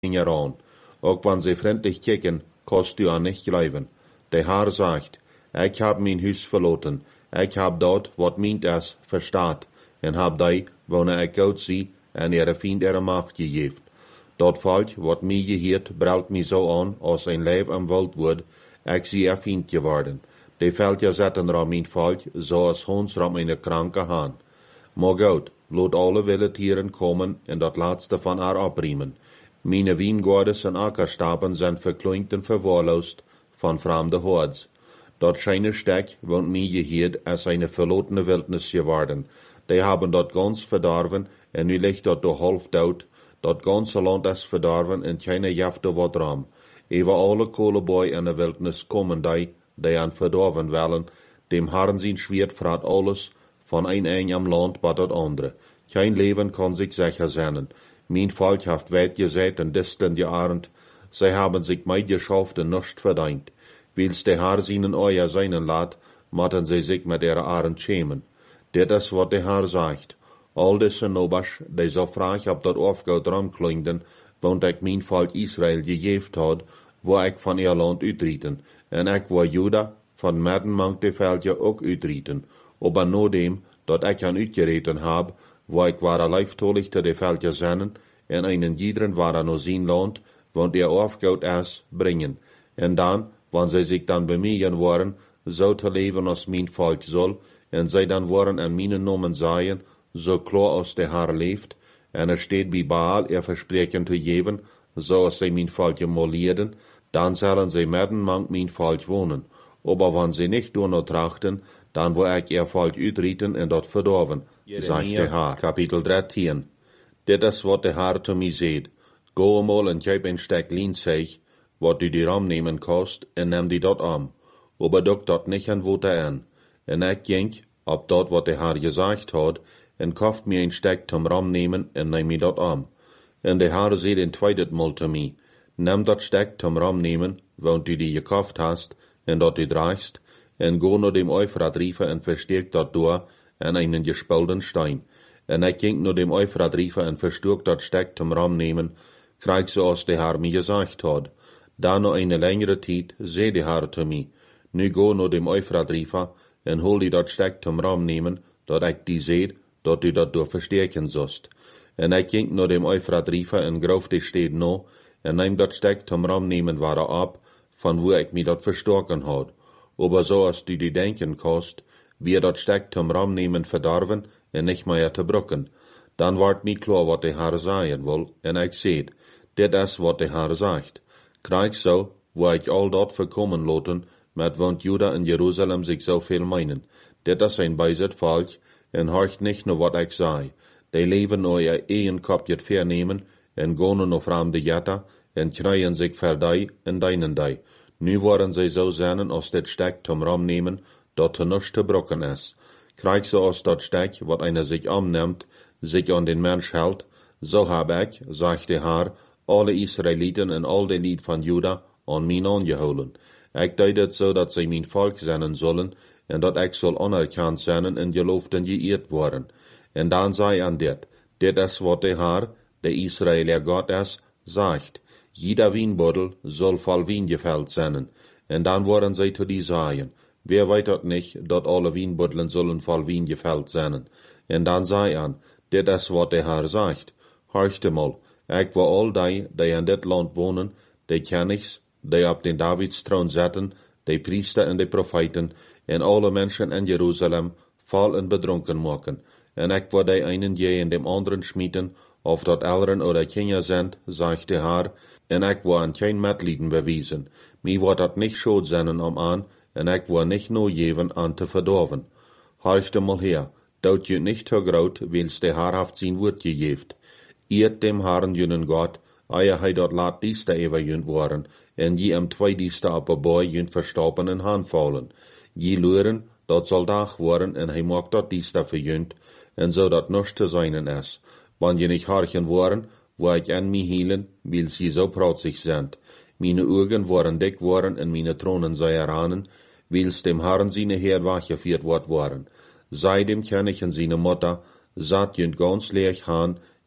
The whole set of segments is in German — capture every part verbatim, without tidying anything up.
Finger an. Auch wenn sie freundlich kicken, kannst du an nicht glauben. Der Herr sagt, ich hab mein Haus verloren, ich hab dort, wat meint es, verstaat, en hab die, wanneer ich Gott sie, en ihre Fiend ihre Macht gegeben. Dat Volk, wat mij geheert, brelt mij zo aan, als een lijf am Wald wordt, ik zie er Fiend geworden. De Völker zetten er aan mijn Volk, zoals Hons er aan mijn kranke haan. Maar Gott, laat alle wilde Tieren komen en dat laatste van haar abriemen. Meine Wijngaarden en akkerstappen zijn verkleund en verwaarloosd van vreemde hordes. Dat scheine stek, want mij geheert, als een verlotene wildnis geworden. Die haben dat ganz verdorven, en nu ligt dat door half dood. Dat ganze land is verdorven en keine jafte wat ram. Over alle kolenboy in de wildnis komen die, die aan verdorven willen. Dem Herrn zijn schwert vraat alles, van een een am land bij dat andere. Kein leven kan zich sicher zijn. Mijn volk heeft weit gezet en disten gearend. Zij hebben zich mij geschafft en nichts verdient. Wils de Herr zijnen euer seinen laat, moeten zij zich met ihre arend schämen. Dit is wat de Herr zegt. Al deze nobers, die zo vraag op dat afgoud ramklinden, want ik mijn volk Israël gegeven had, waar ik van ihr land uitrieten, en ik waar Juda van midden mank de veldje ook uitrieten, aber no dem, dat ik hen uitgereten heb, waar ik waar lijftolig te de veldje zennen, en einen jiederen waar no zijn land, want ihr afgoud is, brengen, en dan, wanneer zij zich dan bemegen worden, zo te leven als mijn volk zal, en zij dan worden en mijn nomen zaaien, so klar als der Herr leeft, en er steht bij Baal er versprechen te geven, zoals zij mijn volk molierden, dan zullen zij midden mank mijn volk wonen. Aber wenn sie nicht nur trachten, dann wo ich ihr volk uitrieten en dat verdorven, sagt der Herr. Kapitel dreizehn. Dit is wat der Herr zu mir seht. Go einmal en geib een stek Lienzeug, wat du die ram nemen kost, en neem die dat am. Aber duck dat nicht an Wote an. En ik ging, ob dat wat der Herr gesagt hat, en kauft mir ein Steck zum Ram nemen en neem mir dat am. En de Herr seht een zweitet Mal zu mir, nimm dat Steck zum Ram nemen, want du die gekauft hast, en dat du draagst, en go naar dem Euphrat riefen en verstärkt dat door, en einen gespelden Stein. En ik ging naar dem Euphrat riefen en verstärkt dat Steck zum Ram nemen, krijg zoals de Herr mir gesagt had. Dan na eine längere tijd, zei de Herr zu mir, nu go naar dem Euphrat riefen, en hol die dat Steck zum Ram nemen, dat ik die seht, dat du dat door versterken zost. En ik ging naar dem Euphrat riefen en groef de steed no, en neem dat Steck zum Ram nemen waren ab, van wo ik mi dat verstoken had. Aber so als du die denken kost, wie dat Steck zum Ram nemen verdorven en nicht mehr te brokken. Dan ward mi klar wat de Herr sagen wil, en ik seht, dit is wat de Herr sagt. Krijg zo, wo ik al dat verkommen loten, met want Juda en Jerusalem zich zoveel meinen. Dit is een bijzet volk, en horcht nicht nur wat ik zei. Die leven euer een kopjet vernemen, en gonen nog vreemde jetta, en krijgen zich verdij en deinen die. Nu worden zij zo zijn als dit stek zum Ram nemen, dat er nichts te brokken is. Krijg zo als dat stek, wat einer zich amneemt, zich aan den Mensch hält, zo heb ik, zegt de Herr, alle Israëlieten en al de lied van Juda aan mij aangeholen. Ik deed het zo dat zij mijn volk zijn zullen, en dat ik zal anerkend zijn en geloofd en geëerd worden. En dan zei aan dit, dit is wat de Herr, de Israëlier God is, zegt, jeder Wienbuddel soll voll Wien gefällt sein. En dan worden zij zu die sagen, wer weet dat nicht, dat alle Wienbuddelen sollen voll Wien gefällt sein. En dan zei aan, dit is wat de Herr zegt, horchte mal, ik wil al die, die in dit land wonen, die kennigs, die op den Davidstroon zetten, die priester en de profeten, en alle mensen in Jeruzalem voll en bedronken maken. En ik wil die einen je in dem anderen schmieden, of dat Eltern oder Kinder sind, sagt der Herr, en ik wil aan kein Mitleiden bewiesen. Mir wordt dat nicht schuld zijn om aan, en ik wil nicht nur geven aan te verdorven. Horchte mal her, dout je nicht te groot, wils der Herr haft zijn woord gegeven. Eert dem Herrn jenen Gott, eier hij dat laat dieste ever jünt worden, en je am twee dieste op a boy jünt verstoppen en handvallen. Je luren, dat zal dag worden, en hij maakt dat dieste verjünt, en zo dat nichts te zijn is. Wann je nicht harchen worden, wo ich an mich hielen, weil sie so protzig sind. Meine Augen waren dick worden en meine Tronen sei eranen, weils dem Herrn seine Herd wachgeführt worden waren. Seitdem kenn ich en seine Mutter, satt jünt ganz leeg han,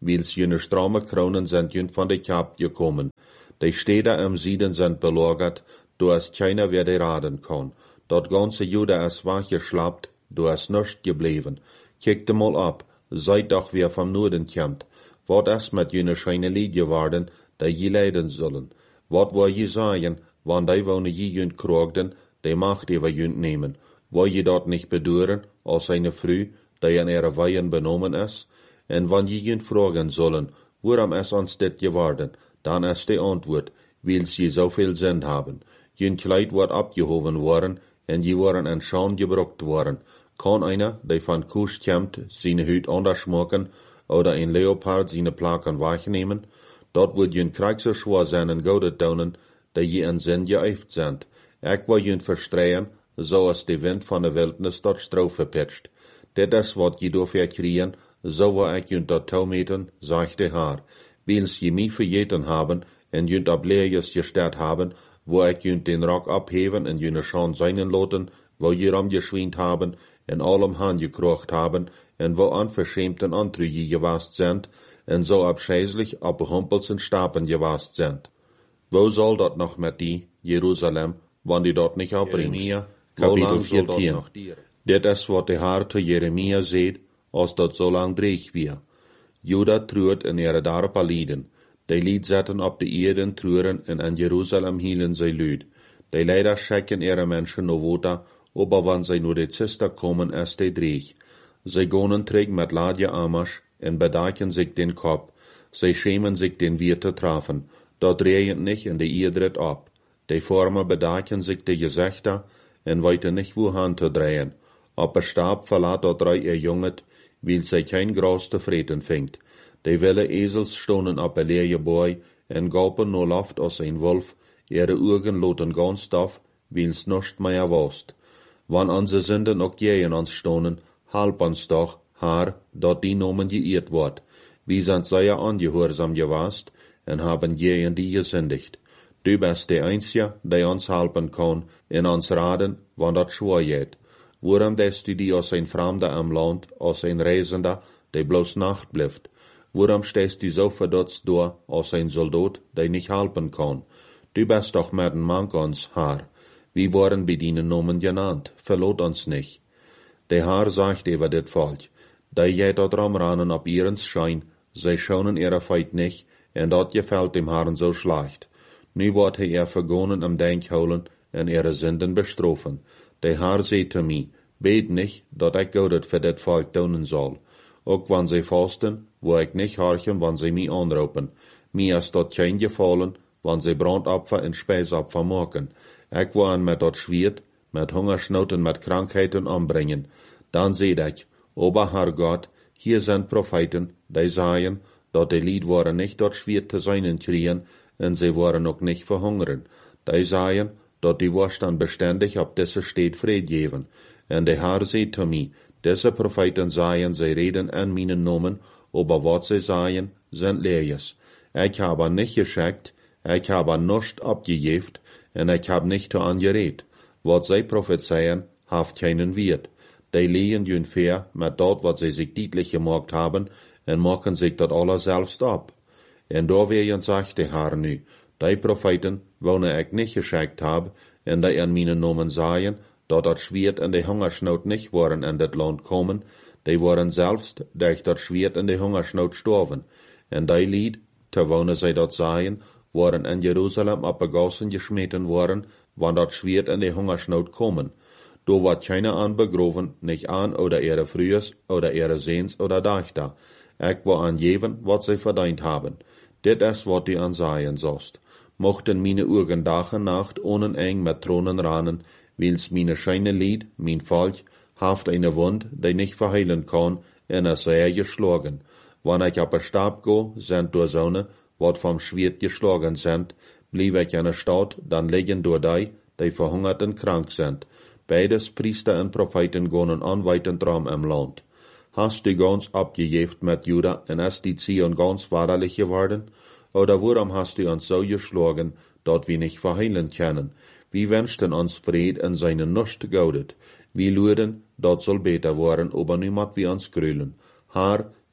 wils jene strome kronen sind jün von de Kap gekommen. De Städte am Süden sind belagert, du hast keiner wer de raden kann. Dort ganze Juda ist wachgeschlappt, du hast nicht geblieben. Kick de mal ab, seid doch wer vom Norden kommt. Wat ist mit jene scheine Lied geworden, da je leiden sollen? Wat wo je sagen, wann die wohne je jünd krogden, die Macht über jünd nehmen? Wo je dort nicht bedauern, als eine Früh, die in ihre Weihen benommen ist? En wann je jünd fragen sollen, warum ist uns dit geworden, dann ist die Antwort, weil sie so viel Sinn haben. Jünd Kleid wird abgehoben worden, en je waren in Scham gebruckt worden. Kann einer, der von Kusch kommt, seine Hüt anders machen, oder ein Leopard seine Plaken wegnehmen? Dort wird jünd Kriegser schwor seinen Gaudet daunen, die je in Sinn geäuft sind. Ich will jünd verstreuen, so als die Wind von der Wildnis dort Strophe pitcht. Dit is wat je dafür kriegen, so wo ich jünd dort taumeten, sagt der Herr. Wils je mich verjeten haben, en jünd ab Leerjes gestert haben, wo ich jünd den Rock abheben en jüne Schand seinen loten, wo je ram geschwient haben, en allem Hand gekrocht haben, en wo unverschämten Antrüge gewast sind, en so abscheißlich ab Humpelsen Stapen gewast sind. Wo soll dort noch mit die, Jerusalem, wann die dort nicht abbringst? Jeremia, Kapitel vierzehn. Dit is wat de Herr te Jeremia seht, als dat so lang dreig wir. Juda truert in ihre darpa lieden. De lied zetten op de Erden trueren en in Jerusalem hielen zij luid. De leider schecken ihre Menschen no wota, aber wann zij nur de Zister kommen, is de dreig. Zij gonen träg met Ladje Amasch en bedaken sich den Kopf. Zij schämen sich den Wir te trafen. Dort drehend nicht in de Ierdrit ab. De Former bedaken sich de Gesächter en weiten nicht wohin te drehen. Aber Stab verlaat dort drei ihr Junget, weil sie kein Gras te vreten fingt. De wille Esels stonen op een leerje boy en gapen no laft als een wolf, ihre Augen loten ganz daf, wils nischt mehr wast. Wann onze Sünden ook jähen ons stonen, halp ons doch, Herr, dat die Nomen geirrt wordt. Wie sind sehr angehorsam gewast en haben jähen die gesündigt. Du bist der Einzige, der uns helfen kann, in uns raden, wann dat schwer geht. Warum lässt du die als ein Fremder am Land, als ein Reisender, der bloß Nacht bleibt? Warum stehst du so verdutzt da, als ein Soldat, der nicht helfen kann? Du bist doch mit dem Mann uns, Herr. Wir waren bei deinen Namen genannt, verlot uns nicht. Der Herr sagt über dit Volk, die je dort ramrannen ab ihrens Schein, sie schonen ihre Feit nicht, en dat gefällt dem Herrn so schlecht. Nu wordt hij er vergonnen am Denk holen en ihre Sünden bestrafen. Der Herr sagt zu mir, bet nicht, dat ich Gott für dit Volk tun soll. Auch wann sie fasten, wo ich nicht horchen, wann sie mich anrufen. Mir ist dort kein gefallen, wann sie Brandopfer und Speisopfer machen. Ich will mit dort schwert, mit Hungersnoten, mit Krankheiten anbringen. Dann seht ich, aber Herr Gott, hier sind Propheten, die sagen, dat die Lied waren nicht dort schwer zu seinen kriegen, und sie waren auch nicht verhungern. Die sagen, dat die Wohlstand beständig ab diese Stadt Fried geben. Und der Herr sagt zu mir, diese Propheten sagen, sie reden an meinen Namen, aber was sie sagen, sind Leeres. Ich habe nicht geschickt, ich habe nicht abgejeft, und ich habe nicht angeredet. Was sie prophezeien, haft keinen Wert. Die lehen jün fair mit dort, was sie sich deutlich gemacht haben, und machen sich dat alle selbst ab. En da werden sagt der Herr nu, die Propheten, wonne ich nicht geschickt habe, en die an meinen Namen sagen, dat dat Schwert in die Hungersnot nicht waren in dat Land kommen, die waren selbst durch dat Schwert in die Hungersnot storven. En die Lied, terwijl sie dat sagen, waren in Jerusalem abgegossen geschmeten worden, wann dat Schwert in die Hungersnot kommen. Do wird keiner anbegroven, nicht an oder ihre Frühes oder ihre Sehns oder Dachter. Ich will angeben, was sie verdient haben. Dit is wat die ansaien sost. Mochten meine Augen Tag und Nacht ohne eng mit Thronen ranen, wils meine scheine Lied, mein Volk, haft eine Wund, die nicht verheilen kann, in a sehr geschlagen. Wann ich ab a Stab go, sind durch Sonne, wat vom Schwert geschlagen sind, blieb ich in a Stadt, dann liegen durch die, die verhungert und krank sind. Beides Priester und Propheten gonen anweitend ram im Land. Hast du ganz abgejeft mit Juda und ist die Zion ganz wahrlich geworden? Oder warum hast du uns so geschlagen, dat wir nicht verheilen können? Wir wünschten uns Fried in seine Nust gaudet. Wir luden, dat soll besser werden, aber niemand wie uns grülen. Herr,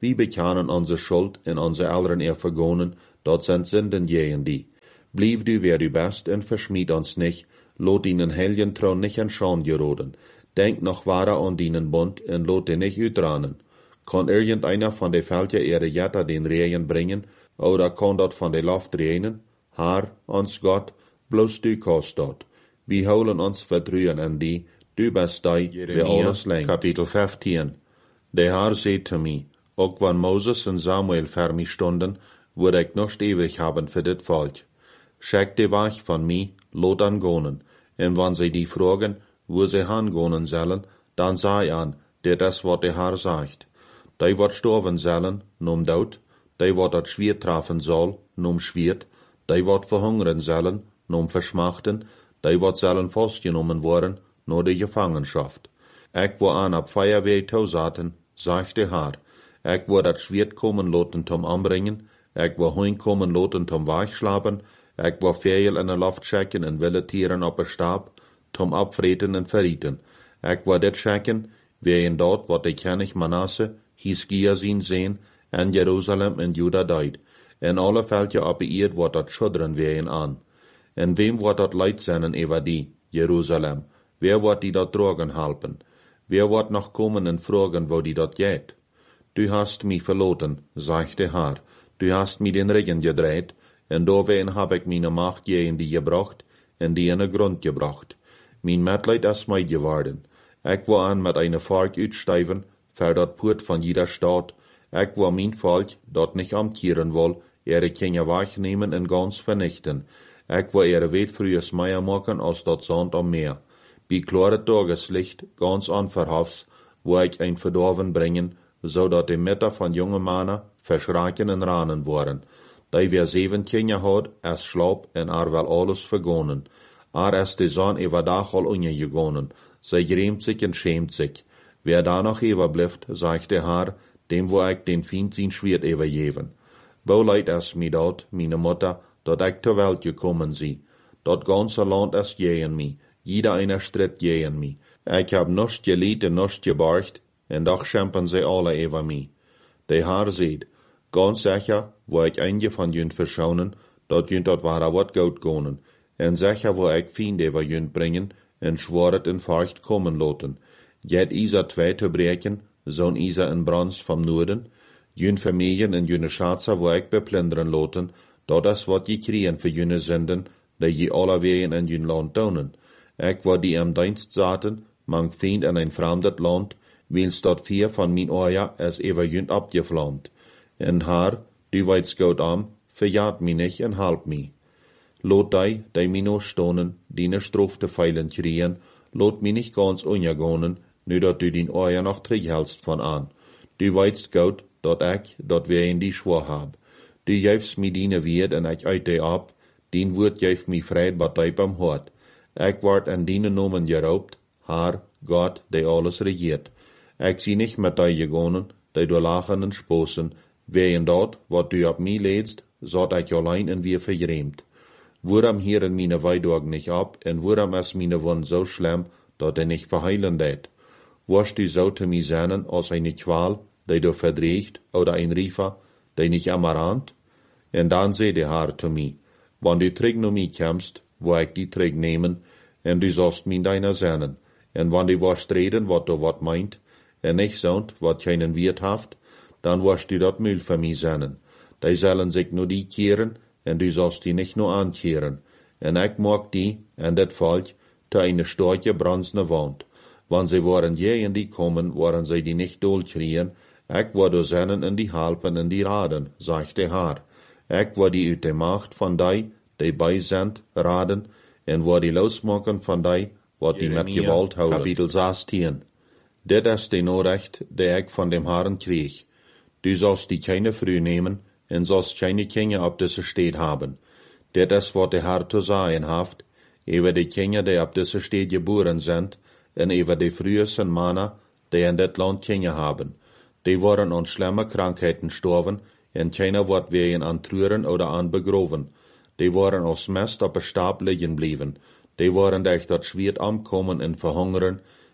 wie bekennen unsere Schuld en onze anderen er vergonnen, dat zijn zinden jeen die. Blieb du wer du best en verschmied ons nicht, lot ihnen helgen Traun nicht an Schand geroden. Denk noch wahrer an dienen Bund en lot den nicht utranen. Kann irgendeiner von de Völker ihre Jetta den Regen bringen, oder kann dat von de Luft regnen? Haar, ons Gott, bloß du kost dat. Wir holen uns vertrüen an die, du bist die, wer alles lenkt. Kapitel vijftien. De Haar seht zu mir, auch wann Moses und Samuel für mich stunden, würde ich noch ewig haben für dit Volk. Schickt die Wach von mir, lot an gonen, en wann sie die fragen, wo sie hangonen sollen, dann sei an, der das wat de Haar sagt. Die wat storven sollen, num dood, die wat dat Schwert treffen soll, num Schwert, die wat verhungern sollen, num verschmachten, die wat sollen festgenommen worden, nur die Gefangenschaft. Ich wo an ab Feuerwehr tausaten, sagt de Haar, ich wo dat Schwert kommen loten zum Anbringen, ich wo Huin kommen loten zum Weichschlapen, ich wo Fehl in der Luft checken en wilde Tieren op een Stab, zum Abfreten en verrieten. Ich wo dit checken, wie in dort, wat de König Manasse, Hiskia zien sehen, en Jerusalem en Juda deid, en alle Völker op eerd wat dat schudren wehen an. En wem wat dat leid zijn eva die, Jerusalem, wer wat die dat drogen halpen, wer wat noch kommen en fragen, wo die dat geht. Du hast mich verloten, sagt de Haar, du hast mi den Regen gedreht, en doorheen hab ik meine Macht je in die gebracht, en die in de Grund gebracht. Mijn Mitleid is mij geworden. Ik wil aan met eine Volk uitstuiven, voor dat Poort van jeder Staat. Ik wil mijn Volk, dat nicht amtieren wil, ihre Kinder wegnehmen en ganz vernichten. Ik wil ihre Wet frühes Meier machen, als dat Sand am Meer. Bij klare Tageslicht, ganz unverhofft, wo ik ein Verdorven bringen, zodat de Mütter van jonge Männer verschraken en ranen worden. Die wer zeven Kinder had, es slaap en er wel alles vergonnen. Er is de zon eva dag al ungegonnen, zij grämt sich en schämt sich. Wer da noch eva blieft, sagt de Haar, dem wo ik den Feind zijn Schwert eva geven. Wo leid es mi dat, meine Mutter, dat ik ter Welt gekommen zie. Dat ganze Land is jeen mi, jeder einer stritt jeen mi. Ik heb nichts geliet en nichts gebarcht, en doch schempen sie alle eva mi. De Haar seht, ganz sicher, wo ik einige van jün verschaunen, dat jün dat wahre wat goud gonen, en sicher wo ik Feind eva jün bringen, en schworet en Furcht kommen loten. Jet Isa twee te breken, zo'n Isa en Brans vom Noorden, jün Familien en jüne Schatzer wo ik beplunderen loten, dat is wat je kriegen für jüne Sünden, die je alle wegen in jün Land tonen. Ik wo die am Dienst zaten, mang Feind in ein fremdet Land, wils dat vier van mijn oja es eva jün abgevlamd. En Haar, du weits goud am, verjaat mi nicht en halp mi. Lot die, die mi no stonen, die ne Strof te feilen kriegen, lot mi nicht ganz unjagonen, nu dat du din oja noch terughelst von an. Du weits goud, dat ik, dat wir in die schwor hab. Du jefst mi diene Wied en ik uit die ab, dien woord jef mi vreit bat die am hart. Ik word en diene nomen geraubt, Haar, Gott, die alles regiert. Ik zie nicht met die gegonen, die du lachen en sposen, wegen dat, wat du op mi leedst, zat ik allein en weer vergrämt. Waarom hieren meine Weidorg nicht ab, en waarom is meine Wund so schlimm, dat er nicht verheilen deed? Warst du so te mi seinen, als eine Qual, die du verdreigt, oder ein Riefer, die nicht amarant? En dan zei de Haar te mi, wann du terug naar mi komst, wo ik die terug nemen, en du sollst min deiner seinen, en wann du warst reden, wat du wat meint, en nicht sound, wat keinen Wirt haft, dan warst du dat Müll für mi seinen. Die sollen sich nur die kehren, en du sollst die nicht nur ankehren. En ik mag die, en dat Volk, te eine storche bronzene Wand. Wann sie waren je in die kommen, waren sie die nicht dolkrien, ik war du sennen in die halpen en die raden, sagt de Haar. Ik war die uit de macht van die, die bij sind, raden, en war die losmaken van die, wat die met gewalt houden. Kapitel zestien. Dit is de Norecht, die ik van dem Haaren kreeg. Du sollst die keine früh nehmen, en sollst keine Kinder op deze Steed haben. Dit is wat de Haar te sagen haft, über die Kinder, die op deze Steed geboren sind, en über die frühesten Männer, die in dit Land Kinder haben. Die waren an schlimme Krankheiten gestorben, en keiner wordt wegen an Trüren oder an begroven. Die waren als Mist op een Stab liegen blieben. Die waren durch dat Schwert ankommen en verhungern,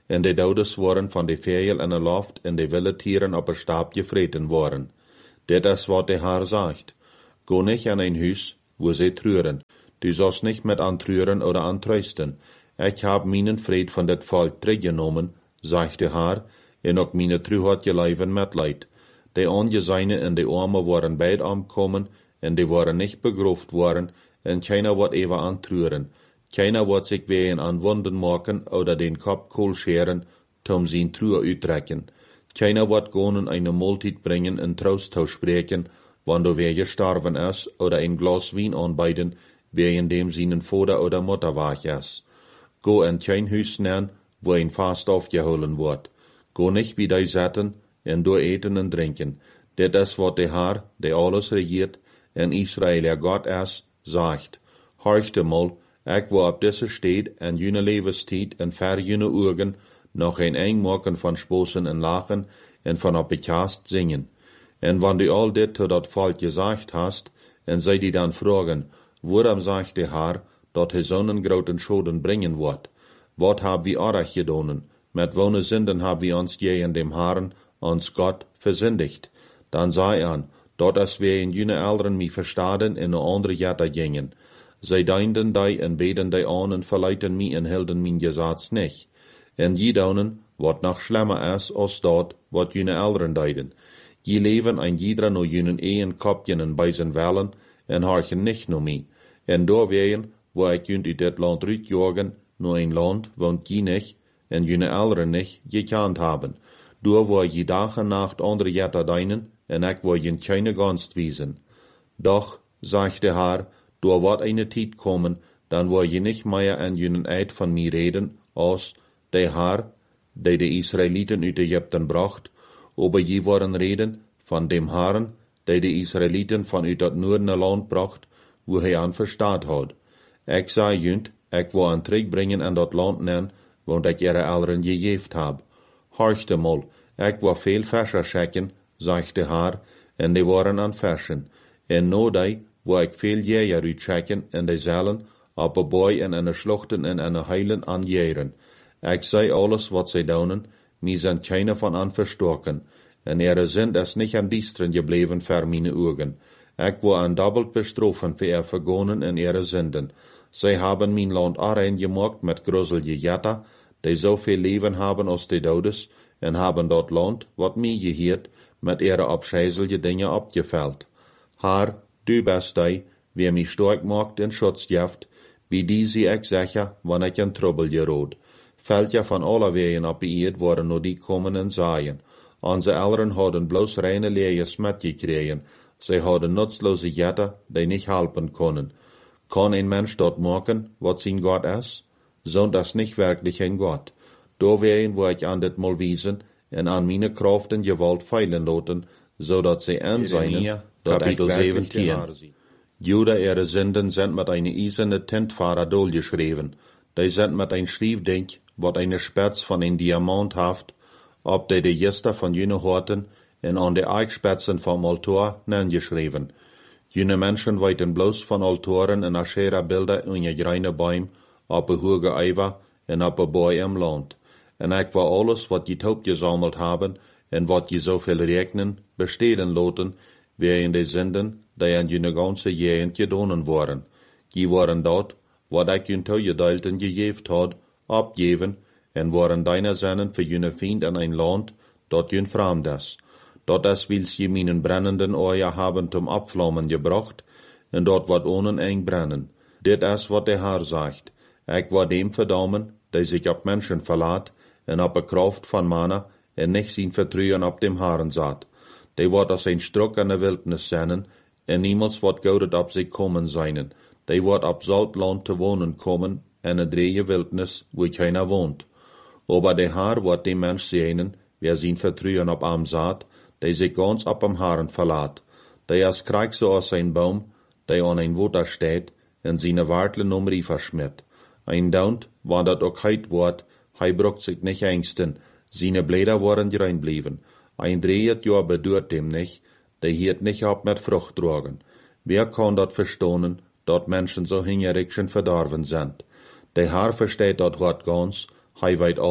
en de doodes worden van de vegel in de loft en de wilde tieren op een stap gevreten worden. Dit is wat de Heer zegt. Go nicht an ein Huis, wo sie trüren. Du sollst nicht mit antrüren oder antrösten. Ich hab meinen Fried von dit Volk teruggenommen, sagt der Herr, en ook meine Trüheit geleiven mit Leid. De Ongeseine en de Arme waren beid ankommen, en die waren nicht begroft worden, en keiner wird ever antrüren. Keiner wird sich wehen an Wunden machen oder den Kopf kohl scheren, tom sin Trühe uitrecken. Keiner wird gonen eine Multit bringen en Trost spreken, wann du wer gestorben ist, oder ein Glas Wein anbeiden, wer in dem seinen Vater oder Mutter wach ist. Go in kein Hüs nennen, wo ein Fast aufgeholen wird. Go nicht wie die Sätten, en du eten und trinken. Dit is wat der Herr, der alles regiert, en Israel, der Gott ist, sagt. Horchte mal, ich wo ab diese steht, en jene Lebenstijd, en ver jene Augen, noch ein Engmaken von Sposen en Lachen, en von op Bekast singen. En wann du all dit zu dat Volk gesagt hast, en sei die dann fragen, worum sagt der Herr, dat he zo'n groten Schoden bringen wird? Wat hab wir orach gedonen? Met wone Sünden hab wir uns je in dem Herrn, uns Gott, versündigt. Dann sei an, dat as wir in jene Elderen mi verstaden in ne andere Jetta gingen. Zij deinden die en beden die an en verleiten mi en hielden min Gesetz nicht. En je donen, wat noch schlimmer is, als dat, wat jene Elderen deiden. Je leven ein jeder no jenen ehen kopjen en bij zijn wellen, en harchen nicht no mi. En doorwegen, wo ik junt uit dit land uitjagen, no ein land, woont je nicht, en jene Elderen nicht, gekant haben. Door wo je dag en nacht andere Jetta deinen, en ik wo je keine Gunst wiesen. Doch, sagt der Herr, door wat eine Tijd kommen, dan wo je nicht mehr an jenen Eid von mir reden, als der Herr, der die Israeliten uit Ägypten bracht, aber je worden reden von dem Herrn, der die Israeliten von uit dat noordene land bracht, wo hij an verstaat had. Ik zei junt, ik wil an terugbrengen an dat land nen, want ik ihre Eltern gegeeft hab. Horchte mal, ik wil veel Fäscher schecken, sagt der Herr, en die waren an Fäschen. En no die, wo ik veel Jäger uitschecken, en die zullen op een boy en een schluchten en een heilen anjeren. Ik zei alles wat zij doen, mi zijn keine van an verstorken, en ihre sind es nicht an diestren gebleven ver meine Augen. Ik wil an doppelt bestrofen für ihr Vergonen en ihre Sünden. Zij haben mein Land arein gemacht mit gruselige Jetta, die so viel Leben haben als die Dodes, en haben dat Land, wat mir gehiert, mit ihre abscheißelige Dinge abgefällt. Herr, du bist die, wer mich stark macht en Schutz jaft, wie die sie ich sicher, wann ich in Trouble gerot. Fällt ja von aller Wegen ab ihr, worden nur die kommen en sagen. Onze Eltern hadden bloß reine Leers mitgekregen, sie hadden nutzlose Jetta, die nicht helfen können. Kann ein Mensch dort machen, wat sein Gott ist? Sind das nicht wirklich ein Gott? Da wären, wo ich an dit mal wiesen, en an meine Kraft en Gewalt feilen lassen, so dat sie an seinen, Kapitel zeventien. Juda ihre Sünden sind mit eine eiserne Tintfahrer durchgeschrieben. Die sind mit ein Schriftding, wat eine Spitz von ein Diamant haft, ob die die Jester von jene Horten en an die Eichspitzen vom Altar nengeschrieben. Jene Menschen weiten bloß von Altoren en Aschera-Bilder in je greine Bäum, op een hoge Eiver en op een boy im Land. En ik wil alles wat je taub gesammelt haben en wat je zoveel rekenen, besteden laten, weer in de Sünden, die an jene ganze Gegend gedonen worden. Die waren dat, wat ik jun toegedeelten gegeven had, abgeven, en waren deine Sünden für jene Fiend an ein Land, dat jun fremd is. Dat is wils je meinen brennenden Eier haben zum Abflammen gebracht, en dat wat ohne eng brennen. Dit is wat der Herr sagt. Ik wil dem verdammen, die sich op Menschen verlaat, en op de kracht van Mana, en nicht zijn vertrouwen op dem Herrn zat. Die wordt als een struk aan de wildnis zijn, en niemals wordt goudet op zich komen zijn. Die wordt op zout land te wonen komen, en een dreie wildnis, wo keiner woont. Aber der Herr wordt dem Mensch sehen, wer zijn vertrouwen op am zat, die sich ganz op am Herrn verlaat. Die is krijg zoals een Baum, die aan een Water steht, en zijn Wartlen um Riefer schmidt. Ein Daunt, wann dat ook heit wordt, hij brucht sich nicht ängsten, seine Blätter worden rein blieben. Ein dreht Jahr bedurt dem nicht, der hiert nicht ab mit Frucht tragen. Wer kann dat verstonen, dat Menschen so hingerig schon verdorben sind? Der Herr versteht dat Wort ganz, hij weet alles,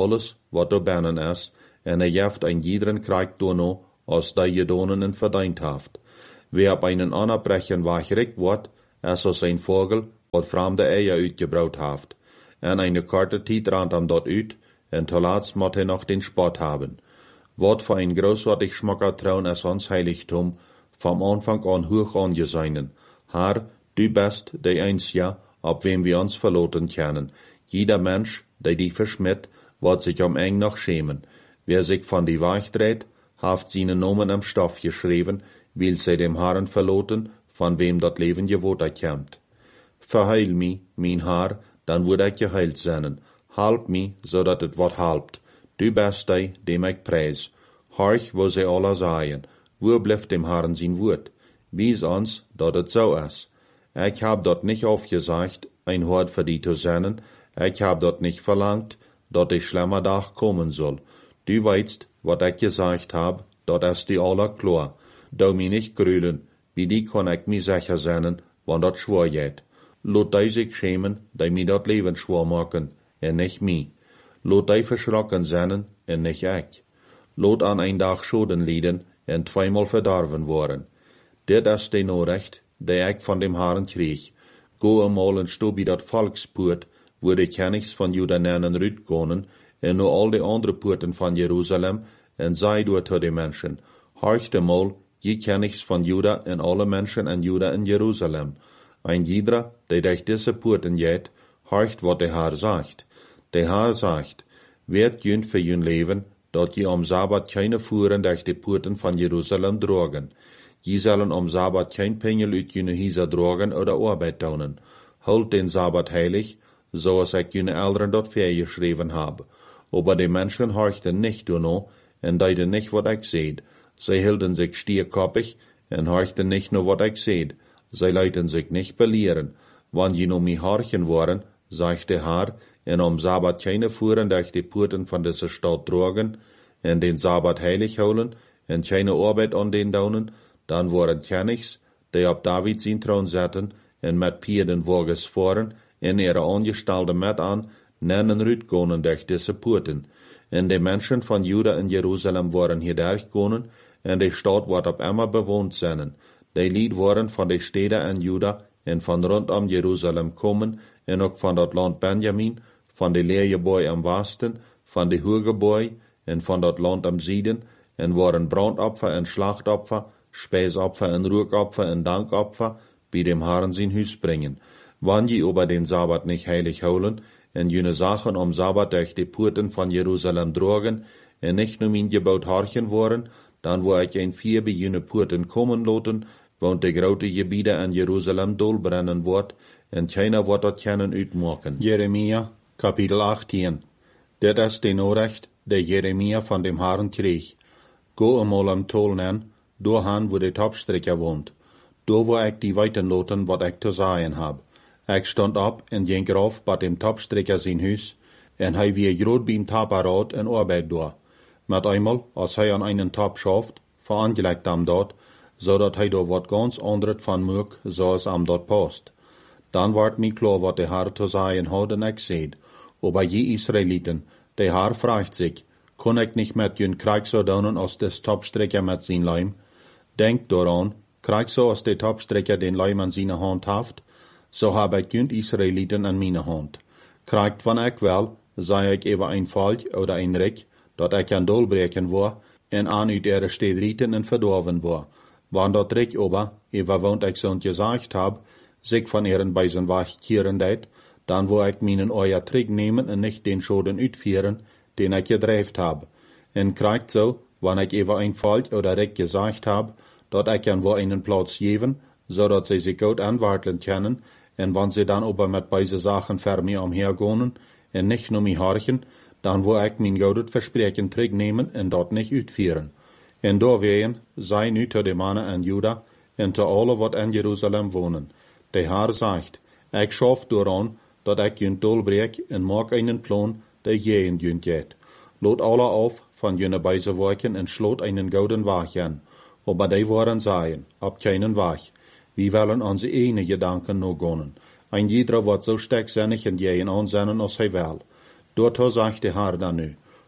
wat du bennen is, en er jeft ein jiederen krijgt door no, als die je donen en verdiend haft. Wie op einen anerbrechen wachrik wordt, is als een vogel, wat vreemde eier uitgebrouwd haft. En eine korte tijd randt hem dat uit, en te laatst moet hij nog den spot haben. Wat voor een großartig schmacker Traun is ons heiligtum, vom Anfang an hoch angeseinen. Herr, du bist der Einzige, op wem wir uns verloten können. Jeder Mensch, der die verschmidt, wird sich um eng noch schämen. Wer sich von die Wahrheit dreht, haft seinen Namen am Stoff geschrieben, will sie dem Herrn verloten, von wem dat Leben gewohnt kommt. Verheil mi, mein Herr, dann würd ich geheilt sein. Halb mi, so dat het wat halbt. Du bist der, dem ich preis. Horch, wo sie alle sagen, wo blieft dem Herrn sein Wort? Wies uns, dat het so is. Ich hab dort nicht aufgesagt, ein Hort für die zu senden. Ich hab dort nicht verlangt, dat die schlimmer Tag kommen soll. Du weißt, wat ich gesagt hab, dat ist die aller klar. Du mi nicht grülen, wie die kann ich mi sicher sein, wann dat schwor geht. Lot die sich schämen, die mi dat Leben schwor machen, en nicht mi. Lot die verschrocken sein, en nicht ich. Lot an ein Tag Schoden lieden, en zweimal verdorven worden. Dit is de Nachricht, die ich von dem Herrn krieg. Go einmal en sto bij dat Volkspoort, wo de Königs von Juda nennen rütgonen, en nur all de andere Poorten von Jerusalem, en sei door te de Menschen. Horcht einmal, je Königs von Juda en alle Menschen en Juda in Jerusalem. Ein jeder, der durch diese Poorten geht, horcht, wat de Herr sagt. De Herr sagt, werd jünd für jün Leben, dat je am Sabbat keine Fuhren durch die Poorten von Jerusalem drogen. Je sollen am Sabbat kein Pengel uit jene Hieser drogen oder Arbeit taunen. Holt den Sabbat heilig, so als ich jene Eltern dort geschrieben habe. Aber die Menschen horchten nicht nur, en deiden nicht, wat ich seht. Sie hielten sich stierkoppig, en horchten nicht nur, wat ich seht. Sie leiten sich nicht belehren. Wann je nur mi horchen waren, sagt der Herr, en am Sabbat keine Fuhren durch die Poorten von dieser Stadt drogen, en den Sabbat heilig holen, en keine Arbeit an den daunen, dann waren Königs, die op David zijn troon zetten, en met Pierdenwagens voeren, en ihre Angestellte met an, nennen rütgonen durch diese Poorten. En de Menschen von Juda in Jerusalem waren hier durchgonen, en de Stadt wordt op immer bewohnt zijn. Die Lied waren von de Städten in Juda, en van rondom Jerusalem komen, en ook van dat land Benjamin, van de Leergebouw am Westen, van de Hoegebouw, en van dat land am Zuiden, en waren Brandopfer en Schlachtopfer, Speisopfer en Ruhkopfer en Dankopfer bei dem Herrn sein Hus bringen. Wann je über den Sabbat nicht heilig holen, en jene Sachen am Sabbat durch die Poorten von Jerusalem drogen, en nicht nur min gebaut horchen worden, dann wo ich ein vier bei jene Poorten kommen loten, want de grote Gebiede in Jerusalem dolbrennen wordt, en keiner wordt dat kunnen uitmaken. Jeremia, Kapitel achttien. Dit is de Nachricht, der Jeremia von dem Herrn kreeg. Go einmal am Tolnen, doorhan wo de Topstrecker wohnt. Do wo ich die weiten loten, wat ich zu sagen hab. Ich stond op en ging rauf bei dem Topstrecker sein Hus, en hij wie groot bij een Taparad en Arbeit door. Met einmal, als hij an einen Top schafft, verangelegt am dort, zodat hij door wat ganz anderes van moek, zoals am dort past. Dan wordt mij klar wat de Herr zu sagen had en ik seed. Aber je Israeliten, de Herr fragt sich, kon ik nicht met jün Krieg so donen als des Topstrecker met zijn Leim? Denkt daran, Krieg so als de Topstrecker den Leim an seine Hand haft, so hab ich jünd Israeliten an meine Hand. Kriegt van ik wel, sei ich über ein Volk oder ein Reck, dat ich an dolbreken war, en an uit ihre Stedrieten en verdorven war. Wann dat Reck aber, über wohnt ich so gesagt hab, sich von ihren Beisen wachkieren deit, dann wo ich meinen euer Trick nehmen en nicht den Schoden uitführen, den ich gedreift hab. En kriegt so, wann ich über ein Volk oder Reck gesagt hab, dat ich an wo einen Platz geben, so dat sie sich gut anwarteln können, en wann sie dann aber mit beise Sachen für mich umhergehen, en nicht nur mich horchen, dann wo ich mein goudet Versprechen Trick nehmen en dat nicht uitführen. En doorwegen, sei nu te de mannen en Juda, en te alle wat in Jerusalem wonen. De Herr sagt, ich schaff dooraan, dat ik jün dolbreek en maak einen Plan, der je in jün geht. Lot alle auf von jüne beise Worken en slot einen gouden Wach an. Aber die waren sagen, ab keinen Wach. Wir wollen onze ene Gedanken no gonnen. Ein jeder wird so stecksinnig en je in ansennen als hij will. Dort sagt der Herr dann nu,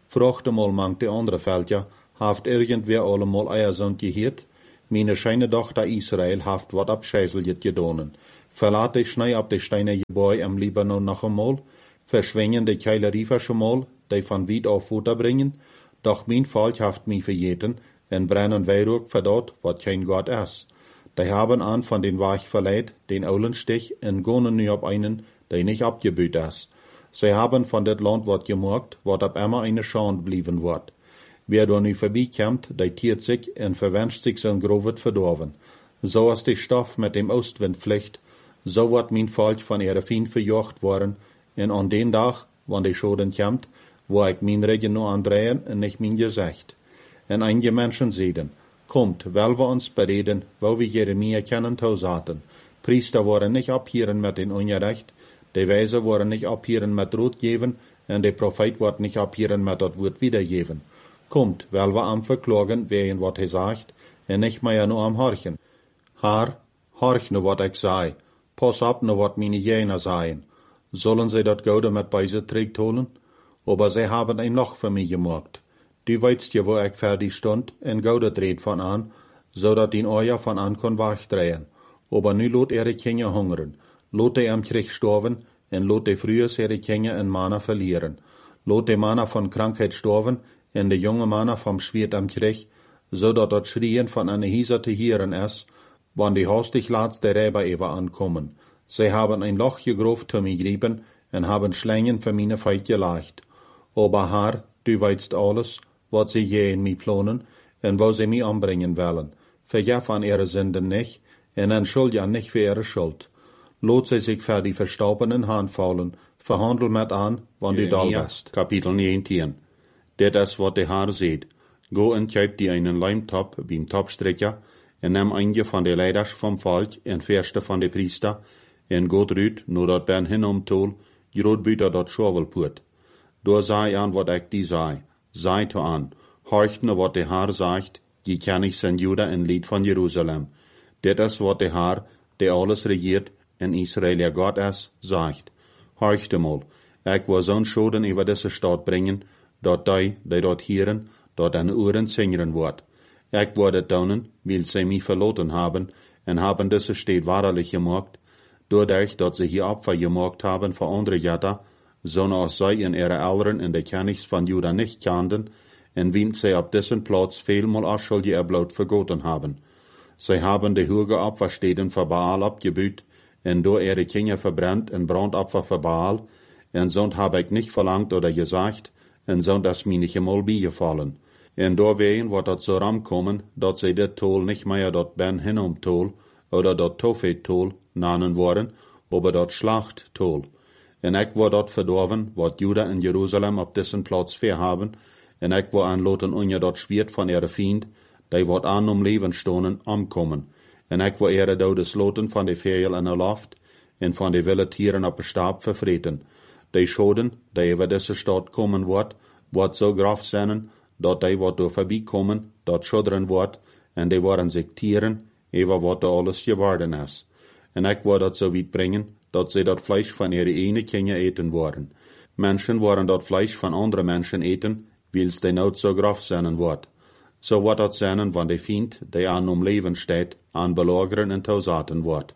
Vrochte mal mangt de andere Veldja, haft irgendwer allemal Eiersund gehört, meine scheine Tochter Israel haft wat abscheißeljet gedonen. Verlat de schnei ab de Steine Gebäu am Libanon noch einmal, verschwingen de Keilerie schon mal, de van Wied auf Futter bringen, doch mein Volk haft mi verjeten, en brennen Weihrug verdort, wat kein Gott is. De haben an von den Wach verleiht, den Aulenstich, en gonen nu op einen, de nicht abgebüht is. Sie haben von dat Land wat gemorgt, wat ab immer eine Schande blieben wird. Wer da nu vorbeikommt, de tiert sich en verwünscht sich sein Grovet verdorven. So als die Stoff mit dem Ostwind fliegt, so wird mein Volk von ihrer Feind verjocht worden, en an den Tag, wann die Schoden kommt, wo ich mein Regen nur andrehen en nicht mein Gesicht. En einige Menschen sehen, kommt, weil wir uns bereden, wo wir Jeremia kennen tausaten. Priester wollen nicht abhieren mit den Unrecht, die Weise wollen nicht abhieren mit Rot geben, en der Prophet wird nicht abhieren mit das Wort wiedergeben. Kommt, weil wir am verklagen, wer wat er sagt, en nicht mehr nur am horchen. Haar, horch nu wat ich sei, pass ab nu wat meine Jäner seien. Sollen sie dat Goude mit beise trägt holen? Aber sie haben ein Loch für mich gemacht. Du weißt ja, wo ich fertig stund, en Goude dreht von an, so dat ihn euer von an kon wachdrehen. Aber nu lot ihre Kinder hungern, lot die am Krieg storven, en lot die früher ihre Kinder en Mana verlieren. Lot die Mana von Krankheit storven, en de junge Mana vom Schwert am Krieg, so dat dort Schrien von einer Hieser te hieren is, wann die hastig laats der Räber ewa ankommen. Sie haben ein Loch gegroft zu mir grieben, en haben Schlängen für meine Feit geleicht. Aber Herr, du weißt alles, wat sie je in mi planen, en wo sie mi anbringen wollen. Vergef an ihre Sünden nicht, en entschuld ja nicht für ihre Schuld. Lot sie sich für die verstaubenen Hand fallen, verhandel mit an, wann du da bist. Kapitel neunzehn. Det is wat de Herr seht. Go en kjøp die einen Leimtop beim Topstrecker, en neem einige van de leiders vom Volk, en verste van de priester, en god rut, no dat ben hinomtol, groot buiten dat schovelpoort. Door zei aan wat ik die zei, zei to aan, horcht na wat de Herr sagt, die ken ik zijn Juda en lied van Jeruzalem. Dit is wat de Herr, der alles regiert, en Israel ja Gott is, sagt. Horcht mal, ik wil zo'n schoden over deze stad brengen, dat die, die dort hieren, dat an Uhren singeren wordt. Ik wil het doen, weil sie mich verloten haben, en haben diese Stadt wahrlich gemacht, doordat dat sie hier Opfer gemacht haben für andere Jahre, so als sie in ihre Eltern in de Königs von Juda nicht kannten, en wien sie op diesen Platz vielmal Aschuld ihr Blut vergoten haben. Sie haben die hoge Opferstätten für Baal abgebüht, en door ihre Kinder verbrannt en Brandopfer für Baal, en so habe ich nicht verlangt oder gesagt, en so das mir nicht einmal beigefallen. En door ween wordt dat zo ramkomen, dat zij dit tol niet meer dat Ben Hinnom tol, oder dat Tofet tol, nanen worden, aber dat Schlacht tol. En ik word dat verdorven, wat Juda en Jeruzalem op dessen plaats verhaben, en ik word aanloten unje dat Schwert van ihre Fiend, die wordt aan om leven stonen, omkomen. En ik word ihre dodes loten van de vegel in de loft, en van de wilde tieren op de staap vervreten. Die schoden, die over deze stad komen wordt, wordt zo graf zijn, dat die wat door voorbij komen, dat schudderen wordt, en die worden zich tieren, over wat er alles geworden is. En ik word dat zo weit brengen, dat zij dat Fleisch van ihre ene Kinder eten worden. Menschen worden dat Fleisch van andere Menschen eten, wils die nood zo graf zijn wordt. Zo wordt dat zijn van de Fiend, die aan om leven steht, aan belageren en tausaten wordt.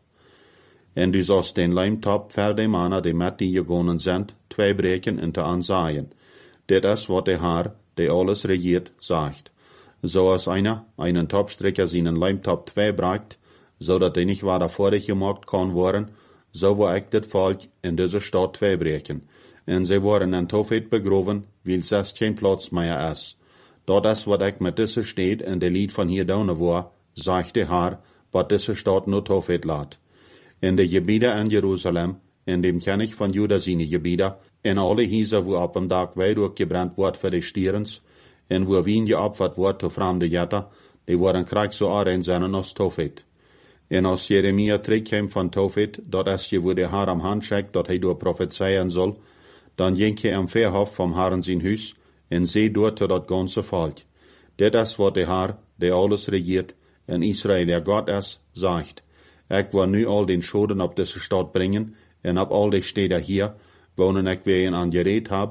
En du sollst den Leimtop voor de mannen, die met die gegonen zijn, twee breken en te aanzaaien. Dit is wat de Herr, die alles regiert, sagt. So als einer einen Topstrecker seinen Leimtop zwei bragt, so dat er nicht weiter vorig gemacht kann worden, so wo ich dit Volk in dieser Stadt zwei breken. En sie worden in Tofet begraven, weil es kein Platz mehr ist. Dat is wat ik met deze Stadt in de lied van hier donen war, sagt de Herr, wat deze Stadt nur Tofet laat. In de gebieden in Jeruzalem, in dem König von Juda seine Gebiede, in alle Häuser, wo ab dem Tag Weihrauch gebrannt wird für die Stierens, en wo Wien geopfert wird zu fremde Jätter, die worden krijg so arein zijn als Tofet. En als Jeremia terugkwam van Tofet, dat is je wo de Herr am Hand schickt, dat hij door prophezeien soll, dan ging hij am Verhof vom Herrn zijn huis, en zei door tot dat ganze Volk. Dit is wat de Herr, der alles regiert, en Israel der Gott is, sagt. Ik wil nu al den Schoden op deze stad brengen, en op al die steden hier, wonen ik weer aan gereed heb,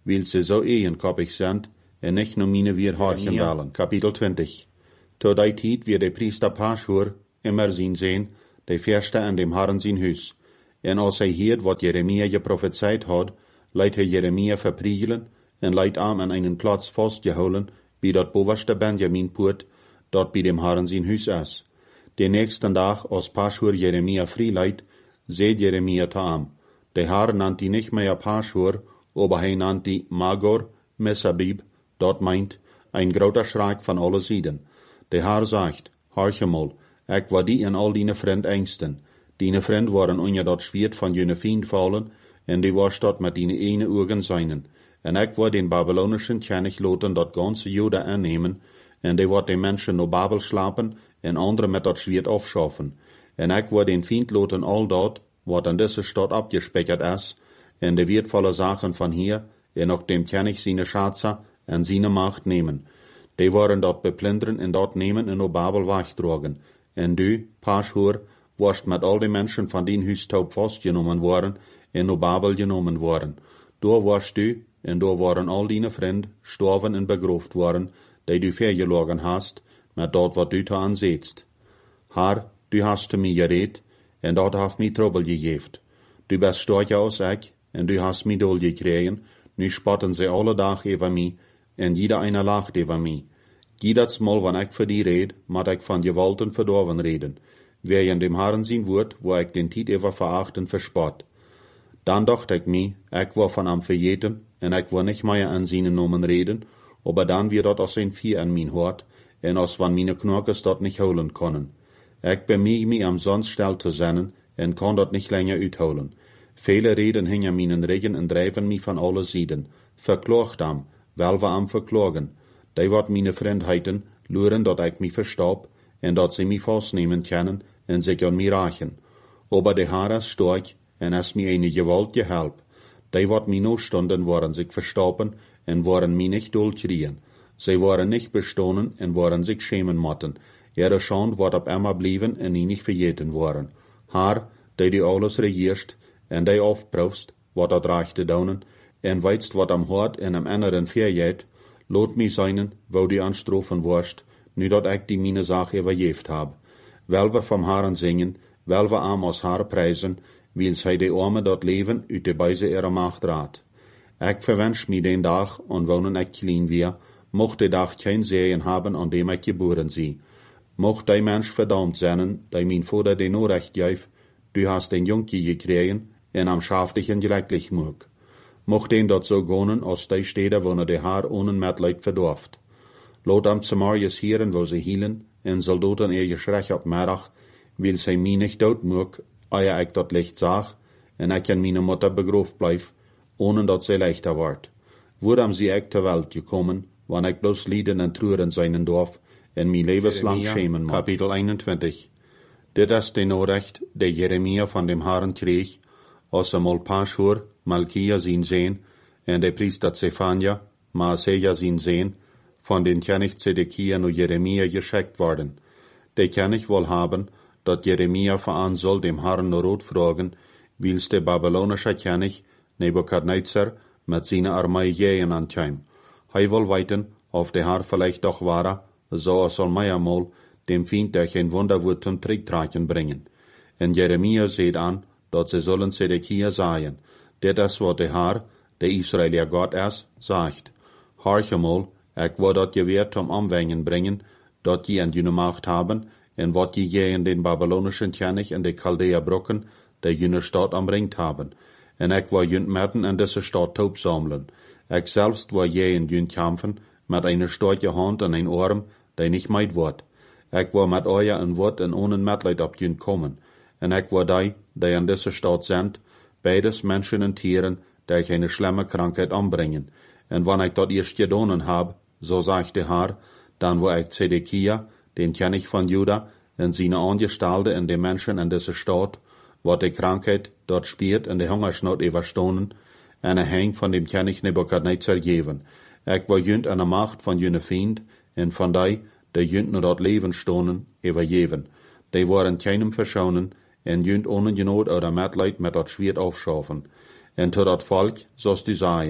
weil sie so ehenkoppig sind, en nicht nur meine wir horchen wollen. Kapitel twintig. Tot die tijd wie de priester Paschur immer zien sehen, de verste an dem Herrn sein Hus. En als hij hiert wat Jeremia je prophezeit had, leidt hij Jeremia verpriegelen, en leidt am an einen Platz vastgehouden, bij dat bovenste Benjaminpoort, dat bij dem Herrn sein Hus is. De nächsten dag, als Paschur Jeremia vrijleidt, seht Jeremia taam. De Herr nannt die nicht mehr Paschur, aber hij nannt die Magor, Messabib, dat meint, ein groter Schreck von alle Sieden. De Herr sagt, horche mal, ik war die en al dine vriend engsten. Dine vriend waren onder dat Schwert van jene Fiend vallen, en die was dat met dine ene Augen seinen. En ik war den babylonischen König loten dat ganze Juda annehmen, en die wat den Menschen no Babel slapen, en andere met dat Schwert afschaffen. En ik war den Fiend loten al dat, wat an deze stad abgespekert is, en de wertvolle Sachen van hier, en ook dem König seine Schatze en seine Macht nehmen. Die waren dat beplunderen en dat nemen en op Babel wegdragen. En du, Paschur, warst met al die Menschen van dien huis taub vastgenomen worden en op Babel genomen worden. Daar warst du, en daar waren al dine vriend storven en begroofd worden, die du vergelogen hast, met dat wat du te aanzetst. Haar, du hast te mij gereed, en dat heeft mij trouble gegeven. Du bist sterker als ik, en du hast mij dol gekregen, nu spotten ze alle dag over mij, en jeder einer lacht over mij. Jedes Mal, wanneer ik voor die red, moet ik van gewalten verdorven reden. Wer in dem Herrn zien wordt, wo ik den tijd over verachten verspot. Dan dacht ik mij, ik war van am vergeten, en ik war nicht mehr an seinen Namen reden, aber dan weer dat als een vier an mijn hart, en als van meine Knorkes dat nicht holen können. Ik bemühe mich am sonst still te zennen, en kan dat nicht länger uitholen. Viele reden hingen meinen Regen en drijven mich van alle Sieden. Verklaagt am, wel we am verklagen. Die wat meine Vriendheiten luren dat ik mich verstop, en dat ze mich vastnemen können, en zich aan mij rachen. Aber de Herr is stark, en is mij eine gewalt gehelp. Die wat mij no stunden, waren zich verstoppen, en waren mij nicht dulchrien. Sie waren nicht bestohnen, en waren sich schämen motten. Ihre Schand wat op immer blieben, en nie nicht vergeten waren. Herr, die du alles regierst, en die aufprüfst, wat dat recht te doen, en weitst wat am hart en am anderen verjeet, loot mij seinen, wo die anstrofen worst, nu dat ik die mine Sache überjeft hab. Wel we vom Herrn singen, wel we am als Haar prijzen, wil zij de arme dat leven uit de beise ihrer Macht raad. Ik verwensch mij den dag, en wonen ik klein weer, mocht de dag geen Serien haben, an dem ik geboren zie. Mocht die Mensch verdammt zijn, die mijn vader den Orecht geef, du hast den Junkie gekregen, en am schaftigen gelecklich moog. Mocht den dat so gonen, als die steden, wo de haar ohne Mitleid verdorft. Laat am Samariërs hieren, wo ze hielen, en soldaten ihr geschrech op middag, wil zij mij nicht dood moog, eer ik dat licht zag, en ik in meine Mutter begroofd blijf, ohne dat zij leichter wordt. Waarom zie ik ter Welt gekommen, wanneer ik bloos lieden en treuren zijn dorf, en mijn levenslang schämen moet. Kapitel eenentwintig. Dit is de Nachricht, die Jeremia van dem Herrn kreeg, als er mal Paschur, Malkia zijn zeen, en de priester Zephania, Maaseja zijn zeen, von den König Zedekia und Jeremia geschickt worden. Der König wohl haben, dat Jeremia veran soll dem Herrn nur Rot fragen, wils der babylonische König Nebukadnezar mit seiner Armee jähen ankäm. Hij will weiten, auf der Herr vielleicht doch war, so er soll mir einmal dem Fiend der kein Wunderwort zum Tricktragen bringen. En Jeremia seht an, dat sie sollen Zedekia sagen, dit is wat der Herr, der Israelier Gott ist, sagt. Horche mal, ik wil dat je weer zum Anwenden bringen, dat je in jene Macht haben, en wat je je in den babylonischen König en de Chaldea Brücken, der jene Stadt anbringt haben. En ik wil jene Merten in deze Stadt taub sammeln. Ik selbst wil je in jene kämpfen, mit einer starke Hand en ein Arm, der nicht meid wird. Ik wil mit euer ein Wort en ohne Mitleid op jene kommen. En ik wil die, die in deze Stadt sind, beides Menschen en Tieren, die keine schlimme Krankheit anbringen. En wanneer ik dat eerst gedaan heb, so sagt der Herr, dann wo ich Zedekia, den König von Juda, en seine Angestellte en de Menschen in deze Stadt, wat de Krankheit dort spiert en de Hungersnot überstonen, en er hängt von dem König Nebukadnezar geven. Ik wil jünt an der Macht von jene Fiend, en von die, die jünt nur dort Leben stonen, übergeven. Die waren keinem verschonen, en jünt ohne Genot oder Mitleid mit dat Schwert aufschaffen. En to dat Volk, so's die sagen,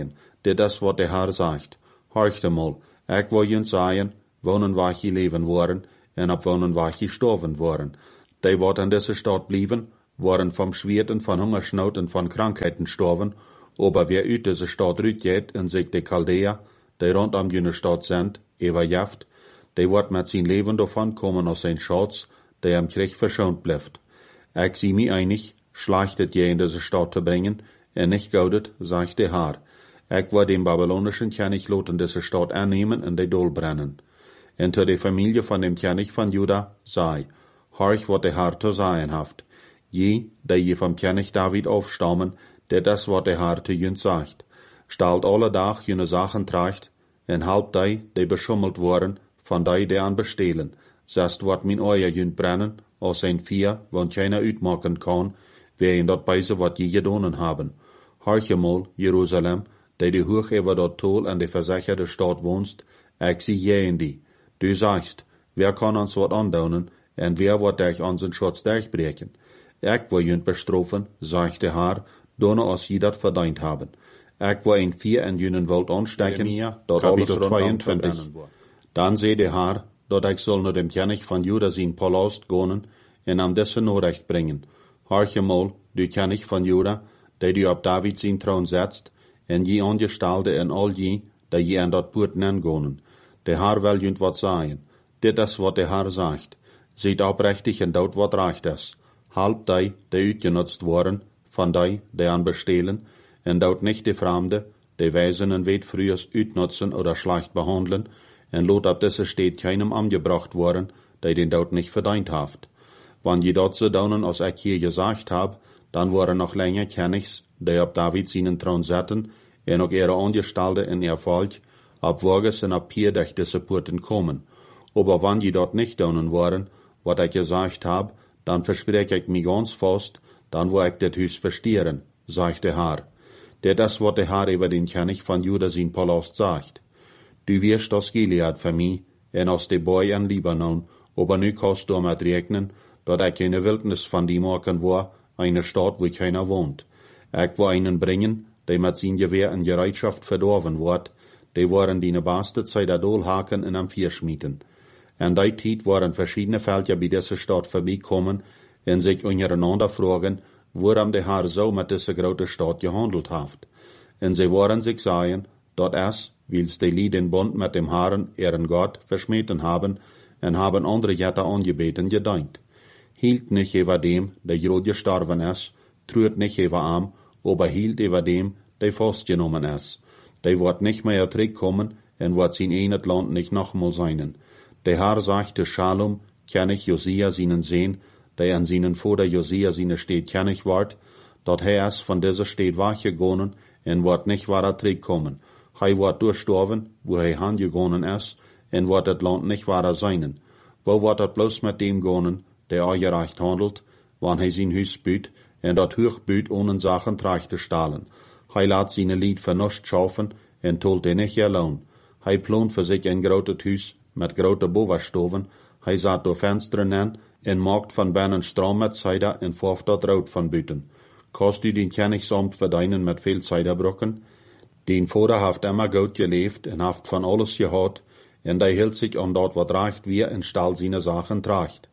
dit is wat de Heer zegt. Horcht mal, ik wil je zeggen, wonen waar je leven worden, en op wonen waar je sterven worden. Die wat in deze stad blijven, worden vom Schwert en van Hungersnood en van Krankheiten sterven, aber wer uit deze stad uitgeht en zich de Chaldea, die rondom jene stad sind, overjeft, die wordt met zijn leven davon komen als zijn Schatz, der am Krieg verschont blijft. Ik zie mij einig, schlecht het je in deze stad te brengen, en nicht goudet, sagt de Heer. Ik wil den babylonischen König loten deze stad aannemen en de Dol brennen. En zu de familie van dem König van Juda sei, horch wat de Heer te zeggen haft. Je, die je vom König David aufstammen, dit is wat de Heer te jünt sagt. Stalt alle dag jene Sachen tracht, en halb die, die beschummelt worden, van die, die aan bestelen. Zest wat min oor jünt brennen, als zijn vier, want keiner uitmaken kan, wer in dat beise wat je gedonen haben. Horch mal, Jerusalem, die die hoog over dat tol en de verzekerde stad woonst, ik zie je in die. Du sagst, wer kann ons wat aandoen, en wer wordt dich aan zijn Schutz durchbreken? Ik wil jünt bestrofen, sagt de Heer, donne als je dat verdient haben. Ik wil een vier en jünen wilt aanstecken, dat alles tweeëntwintig. Dan zei de Heer, dat ik zal naar dem König van Juda zijn palast gaan, en am deze Nachricht brengen. Horch mal, du König van Juda, die du op David zijn troon setzt, en je aangestalde en al je, die je aan dat poort nengonen. De Heer wil jünt wat zeggen. Dit is wat de Heer zegt. Ziet oprechtig en dood wat recht is. Halb die, die uitgenutzt worden, van die, die aan bestelen, en dood nicht de Fremde, die wijzen en weet frühers uitnutzen oder schlecht behandeln, en lot op deze steed keinem angebracht worden, die den dood nicht verdient haft. Wann je dat so daunen, als ik hier gesagt hab, dan worden noch länger Königs, die op David seinen Thron zetten, en ook ihre Angestellte in ihr Volk, ab Woges en ab hier durch diese Porten kommen. Aber wann je dat nicht daunen worden, wat ik gesagt hab, dan verspreek ik mich ganz fast, dan wo ik dit huis verstieren, sagt de Heer. Dit is wat de Heer über den König van Juda zijn Palast sagt. Du wirst aus Gilead für mich, en aus de Boy in Libanon, aber nu kannst du mit rechnen, dat ik in de Wildnis van die maken war, eine Stadt, wo keiner wohnt. Ik wil einen bringen, die met zijn Gewehr in Gereitschaft verdorven wordt, die waren die beste Zeit der Dolhaken en am Vierschmieden. En die tijd waren verschiedene Völker bij deze stad voorbijkomen en zich ondereinander vragen, waarom de Heer zo met deze grote stad gehandeld heeft. En ze waren zich zeggen, dat es, wils die Lied den Bund mit dem Herrn, ihren Gott, verschmeten haben, en haben andere Götter angebeten gedient. Hielt nicht über dem, der Jod gestorben ist, trürt nicht über am, aber hielt über dem, der festgenommen ist. Der wird nicht mehr zurückkommen, en wird sein eines Land nicht nochmal sein. Der Herr sagte Shalom, König Josia seinen Sehn, der an seinen Vater Josia seine Stadt König ward, dat er ist von dieser Stadt weggegangen, en wird nicht weiter zurückkommen. Er wird durchstorben, wo er hingegangen ist, en wird das Land nicht weiter sein. Wo wird das bloß mit dem gehen, der ungerecht handelt, wann er sein Haus büt, en dat Hochbüt ohne Sachen trägt zu stahlen. Er lässt seine Lied für nichts schaffen, en tolt er nicht allein. Er plant für sich ein großes Haus mit großen Bovenstoven, er zat door Fenstern an, en maakt van binnen Strom mit Cider en vorft dat rood van buiten. Kost du den Königsamt verdienen mit viel Ciderbrocken? Den Vater haft immer gut gelebt en haft van alles gehad, en der hield sich an dat wat recht wie en stal seine Sachen tracht.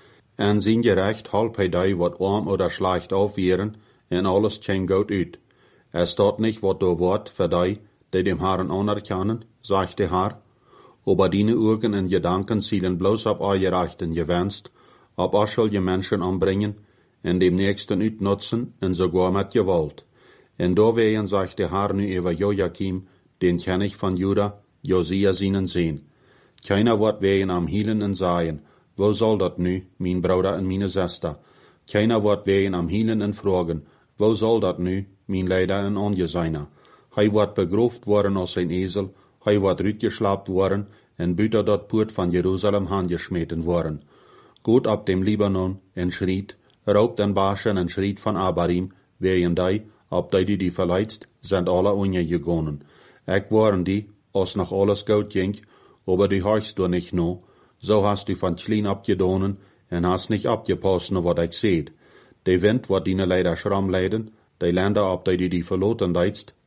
En zijn gerecht halb hij die wat arm oder schlecht aufwehren, en alles käm gut uit. Es staat nicht wat do wort für die, die dem Herrn anerkennen, sagt der Herr, aber deine Augen en Gedanken zielen bloß ab euer Rechten gewünscht, ab euch soll je Menschen anbringen, en dem Nächsten uitnutzen, en sogar mit Gewalt. En doorwegen sagt der Herr nu über Joachim, den König von Juda, Josia seinen Sehn. Keiner wird wegen am Hielen en sagen, wo soll dat nu, mein Bruder en meine Schwester? Keiner wird wegen am Hielen en fragen, wo soll dat nu, mein Leider en Angeseiner? Hij wird begroft worden als ein Esel, hij wird uitgeschlapt worden, en buiten dat poort van Jerusalem handgeschmeten worden. Goed op dem Libanon, en schriet, raubt en Baschen en schriet van Abarim, wegen die, op die die die verleidst, sind alle ondergegangen. Ik waren die, als noch alles goed ging, aber die horchst du nicht no, so hast du von klein abgedonen, en hast nicht abgepasst, wat ik seht. De Wind wird dine leider schramm leiden, de Länder, ob die die die verloten leidst,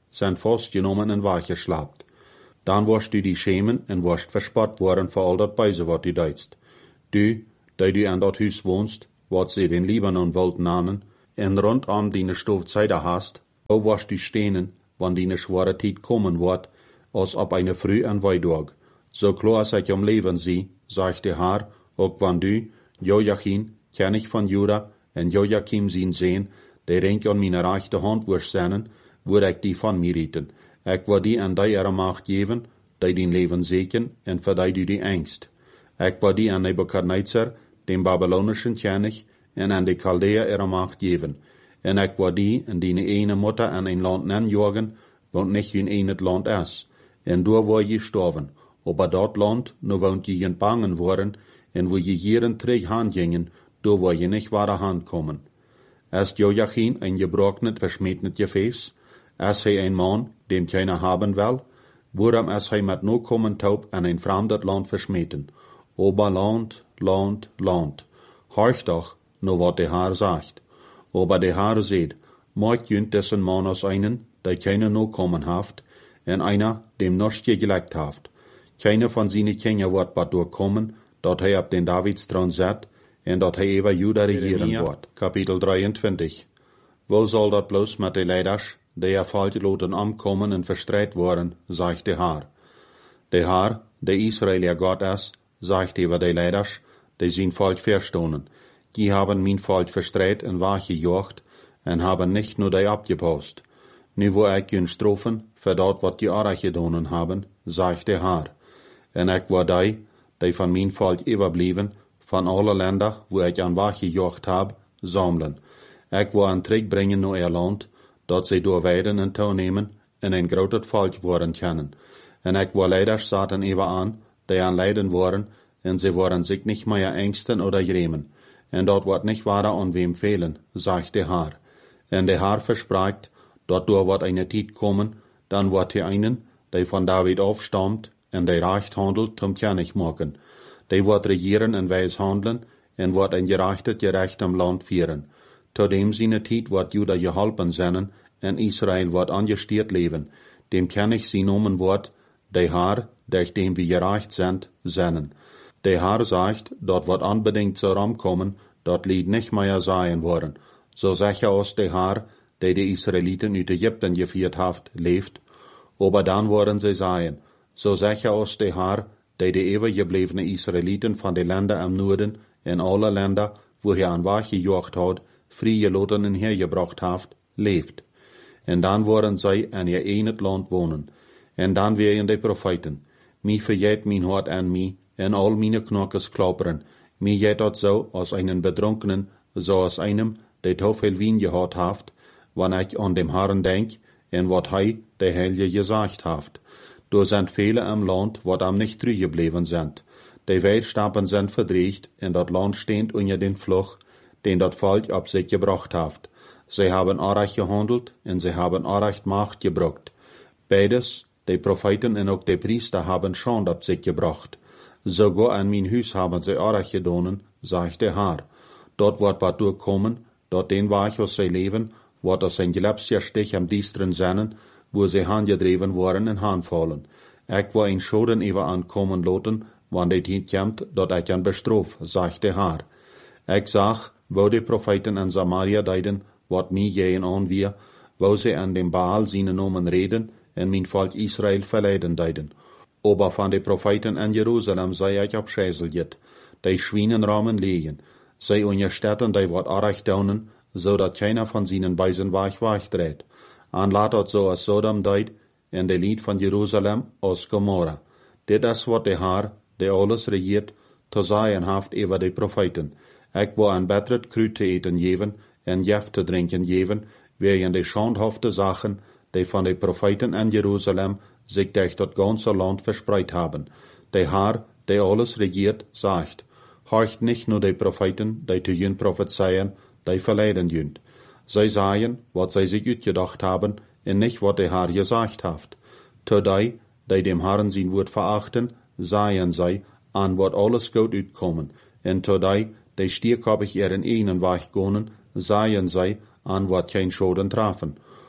zijn vastgenomen en weggeslapt. Dan worst du die schemen en worst verspot worden voor al dat buizen wat du deidst. Du, die du aan dat huis woonst, wat ze den Libanon wilt namen, en rondom die stoofzijde hast, wo worst du stenen, wanneer die zware tijd komen wordt, als op eine früh en weidag. Zo klar als ik om leven zie, zegt de Heer, ook wanneer du, Joachim, König van Juda, en Joachim zien zijn, die ring aan mijn rechte hand worst zijn, word ik die van mij rieten. Ik wil die aan die er macht geven, die die leven zeken, en voor die du die angst. Ik wil die aan Nebuchadnezzar, den babylonischen König, en aan de Chaldeer er macht geven. En ik wil die en die ene Mutter aan een land nenjagen, want niet hun een het land is. En door wil je sterven. Aber dat land, nu woont je in bangen worden, en wo je hier een terug handgingen, door wil je niet waar hand komen. Is Joachim een gebrokenet, versmetnet gefäß? Is hij een man, dem keiner haben will? Waarom is hij met no kommen taub an een fremdet land versmeten? Aber Land, Land, Land. Horch doch, nu wat de Heer sagt. Aber de Heer zegt, maakt junt dessen man als einen, die keiner no kommen haft, en einer, dem noch gelegt haft. Keiner von seinen Kindern wird bald durchkommen, dat hij op den Davidsthron zet, en dat hij over Juda regieren wordt. Kapitel drieëntwintig. Wo soll dat bloos met de leiders, die er falsch loten omkomen en verstrijd worden, zegt de Heer. De Heer, de Israëlier God is, zegt over de leiders, die zijn falsch verstonen. Die haben mijn volk verstrijd en weggejocht, en hebben niet nur die abgepost. Nu wo ik hun strofen, voor dat wat die Arach gedonen hebben, zegt de Heer. En ik wil die, die van mijn volk overbleven, van alle landen, wo ik aan weggejocht heb, sammeln. Ik wil aan terugbrengen naar ihr land, dat zij door weiden en toenemen, en een groot volk worden kunnen. En ik wil leiders zaten even aan, die aan lijden worden, en ze worden zich niet meer angsten oder gremen. En dat wordt niet waar aan wem fehlen, zegt de Heer. En de Heer verspreekt, dat door wat eine tijd komen, dan wordt hij einen, die van David afstamt, en die recht handelt, zum König maken. Die wordt regieren en wijs handelen, en wordt een gerechtet, gerechtem land vieren. Tot dem seine tijd wordt Juda geholpen zijn, en Israël wordt angestiert leven. Dem König sie nomen wordt, de Heer, durch dem wir gerecht sind, zijn. De Heer zegt, dat wat unbedingt zou ramkomen, dat lied nicht mehr sein worden. So sicher als de Heer, die de Israeliten uit Egypten geführt haft, leeft, aber dan worden ze sein. So sicher als de Heer, die de ewig geblevene Israeliten van de landen am Noorden en alle landen, wo hij aan weggejocht had, vrijgeloten en hergebracht haft, leeft. En dan worden zij in ihr een het land wonen. En dan weer de profeten. Mi verjet mijn hart aan mij, en al meine knokkes klapperen. Mi jet dat zo als einen Bedrunkenen, zo als einem, die te veel wien gehad haft, wanneer ik aan dem Herren denk, en wat hij, de Heilige, gezegd haft. Door zijn vele am land, wat am nicht teruggebleven zijn. De Weidstappen zijn verdreigt, en dat land steent onder den Fluch, den dat volk op zich gebracht haft. Zij hebben Arach gehandeld, en zij hebben Arach macht gebruikt. Beides, de profeten en ook de priester, hebben schande op zich gebracht. Sogar an mijn huis hebben zij Arach gedonen, zegt de Heer. Dort wordt wat doorkomen, dat den Weg aus zij leven, wordt als een gelapsje stich am diesteren zennen, wo zij handgedreven worden en handvallen. Ik wil een schoden even aankomen laten, wanneer dit niet komt, dat ik aan bestroof, zegt de Heer. Ik zag, wo de profeten in Samaria deiden, wat mij geen aan weer, wo zij aan dem Baal zijn nomen reden, en mijn volk Israël verleiden deiden. Aber van de profeten in Jeruzalem sei ik abscheißeljet, die Schwienenrahmen legen, zij unterstetten die wat Arach daunen, zodat keiner van seinen Beisen weg wegdreht. En laat het zo als Sodom deed, en de lied van Jeruzalem als Gomorra. Dit is wat de Heer, die alles regiert, te zeggen haft over de profeten. Ik wil een beter kruid te eten geven, en jef te drinken geven, wegen de schandhafte Sachen, die van de profeten in Jeruzalem zich durch dat ganze land verspreid haben. De Heer, die alles regiert, sagt, horcht nicht nur de profeten, die te jün prophezeien, die verleiden jünt. Zij sagen, wat zij zich uitgedacht haben, en nicht wat de Heer gesagt haft. Te die, die dem Herrn zijn woord verachten, sagen zij, an wat alles goed uitkomen. En te die, die stierkopig ihren einen Weg gonen, sagen zij, an wat geen schoden trafen.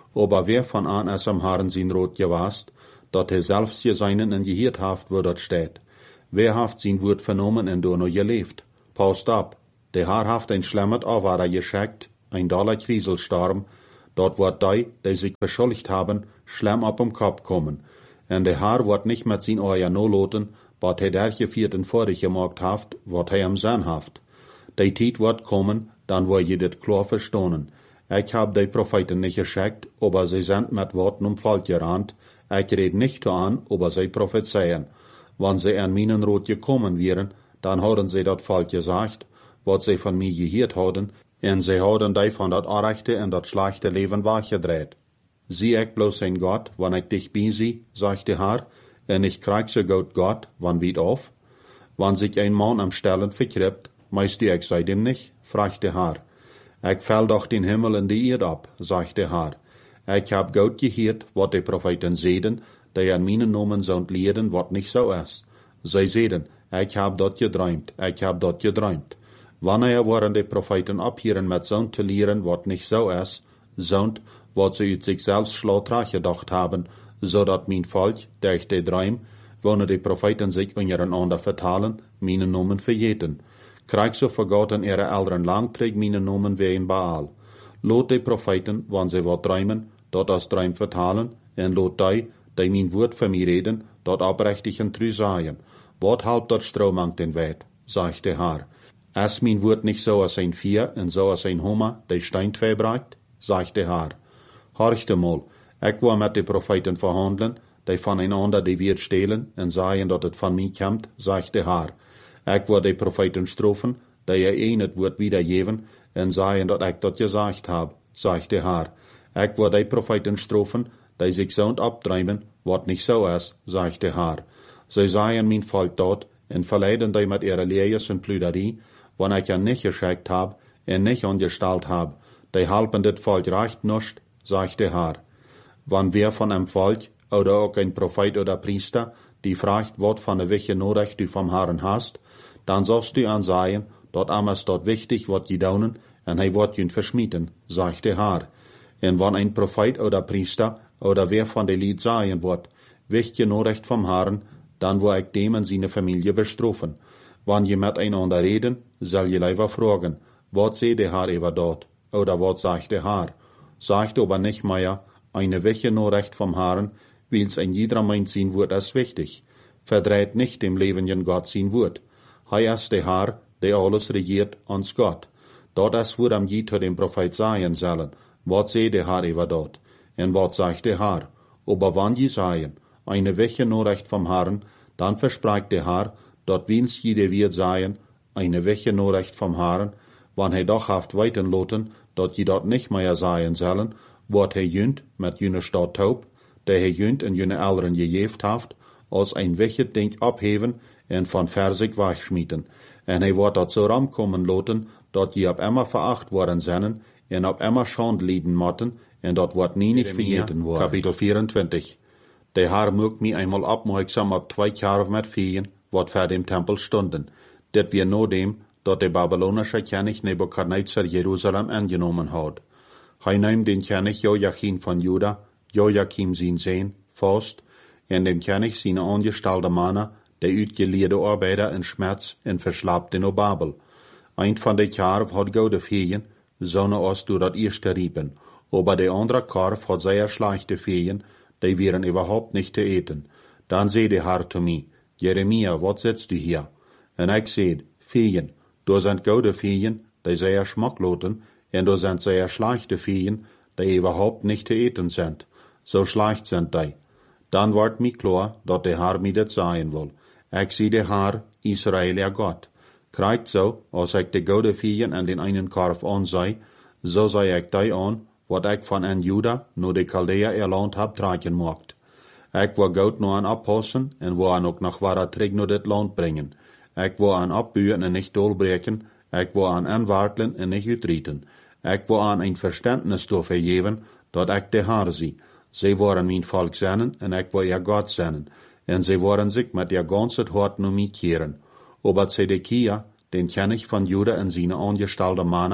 Aber wer von an es am Haaren sin Rot gewast, dat hij selbst je seinen en gehiert haft, wo dort steht. Wer haft sin Wort vernommen en door no geleefd? Paust ab, de Haar haft ein schlemmert Avara geschickt, ein dollar Kriselstorm, dort wordt die, die sich verschuldigt haben, schlemm ab um Kopf kommen. En de Haar wordt nicht met sin Eier no loten, wat hij derche vierten vorig gemaakt haft, wat hij am Sinn haft. Die Tijd wordt kommen, dan word je dit klar verstonen. Ik hab die Propheten nicht geschickt, aber sie sind mit Worten um Volk gerannt. Ich red nicht an, aber sie prophezeien. Wann sie an meinen Rot gekommen wären, dann haben sie dat Volk gesagt, wat sie von mir gehört haben, en sie haben die von dat Arrechte en dat schlechte Leben wachgedreht. Sieh ich bloß ein Gott, wann ich dich bin sie, sagt der Herr, en ich krieg so gut Gott, wann wied auf? Wann sich ein Mann am Stellen verkriegt, meist ich sei dem nicht, fragt der Herr. Ich fäll doch den Himmel in die Erde ab, sagt der Herr. Ich hab gut gehört, wat die Propheten seden, die an meinen Namen sollen lehren, wat nicht so ist. Sie seden, ich hab dort geträumt, ich hab dort geträumt. Wanneer waren die Propheten abhieren mit so zu lehren, wat nicht so ist, so wat sie uit sich selbst schlautrach gedacht haben, so dat mein Volk, durch die Träum, wanneer die Propheten sich untereinander vertalen, meinen Namen verjeten. Krijg so vergoten ihre Eltern lang, träg meinen Namen wie in Baal. Lot die Propheten, wann sie wat träumen, dort als Träum vertalen, en lot die, die mein Wort für mich reden, dort abrechtig en trü sagen. Wat halb dort Strohmank den Weit, sagt der Herr. Es mein Wort nicht so als ein Vier en so als ein Hummer, die Stein verbreitet, sagt der Herr. Horchte mal, ich war mit den Propheten verhandeln, die voneinander die Wort stehlen en sagen, dat het von mir kommt, sagt der Herr. Ich war die Propheten strofen, die ihr einet Wort wiedergeben, en sagen, dat ich dat gesagt hab, sagt der Herr. Ich war die Propheten strofen, die sich so abtreiben, wat nicht so ist, sagt der Herr. Sie sagen mein Volk dort, en verleiden die mit ihrer Lehres und Plüderie, wann ich ja nicht geschickt hab, en nicht angestellt hab, die halpen dit Volk recht nicht, sagt der Herr. Wann wer von einem Volk, oder auch ein Prophet oder Priester, die fragt, wat von der welche Nachricht du vom Herrn hast, dann sollst du an sagen, dort amas dort wichtig, wat die daunen, en hij wordt jün verschmieten, sagt der Herr. En wann ein Prophet oder Priester, oder wer von der Lied sagen wird, wichtige Nachricht vom Herrn, dann wo ich dem und seine Familie bestrafen. Wann je miteinander reden, soll je leider fragen, wat seh der Herr über dort, oder wat sagt der Herr. Sagt aber nicht mehr, eine wichtige Nachricht vom Herrn, wils ein jeder meint sein Wort als wichtig. Verdreht nicht dem lebenden Gott sein Wort. Hij ist der Herr, der alles regiert, ans Gott. Dort ist wo am je zu dem Prophet sagen sollen, wat seh der Herr über dort, en wat sagt der Herr. Aber wann je sagen, eine wichtige Nachricht vom Herrn, dann verspricht der Herr, dort wins jeder wird sagen, eine wichtige Nachricht vom Herrn, wann hij doch haft weiten loten, dort je dort nicht mehr sagen sollen, wat hij jünt mit jüne Stadt taub, der hij jünt in jüne Eltern gejeft haft, als ein wichtig Ding abheven en van Versig wegschmieten. En hij wordt dat zo ramkommen loten, dat je op immer veracht worden zijn, en op immer schand lieden motten, en dat wordt nie nicht vergeten worden. Kapitel vierundzwanzig. Der Herr mögt mich einmal aufmerksam op zwei Jahre mit Feen, wat vor dem Tempel stunden. Dat wir no dem, dat der babylonische König Nebukadnezar Jerusalem angenommen hat. Hij nahm den König Joachim von Juda, Joachim sein Sohn, Faust, en den König seine angestellte Männer, der uitgeleerde Arbeiter in Schmerz en verslaapt in Babel. Ein von de Karf hat gode Feen, sonne aus du dat erste riepen, aber der andere Karf hat sehr schlechte Feen, die wären überhaupt nicht zu eten. Dann seh der Herr zu mir, Jeremia, wat sitzt du hier? En ich seh, Feen, du sind gode Feen, die sehr schmackloten, en du sind sehr schlechte Feen, die überhaupt nicht zu eten sind. So schlecht sind die. Dann wordt mir klar, dat der Herr mir das sagen will. Ich seh der Herr, Israel, der Gott. Kriegt so, als ich de gode Feen an den einen Karf ansei, so sei ich die an, wat ich von en Juda, nur de Chaldea erlernt hab, tragen mocht. Ich war gut nur an abpassen, en wo an ook noch wahre Träg nur dit Land bringen. Ich war an abbühen en nicht dolbreken, ich war an anwarteln en nicht utrieten. Ich war an ein Verständnis zu vergeben, dat ich der Herr sie. Sie waren mein Volk sennen, en ich war ihr Gott sennen, en sie waren sich mit ihr ganzes Hort nur mich kehren. Aber Zedekia, den König von Juda en seine angestellte Männer,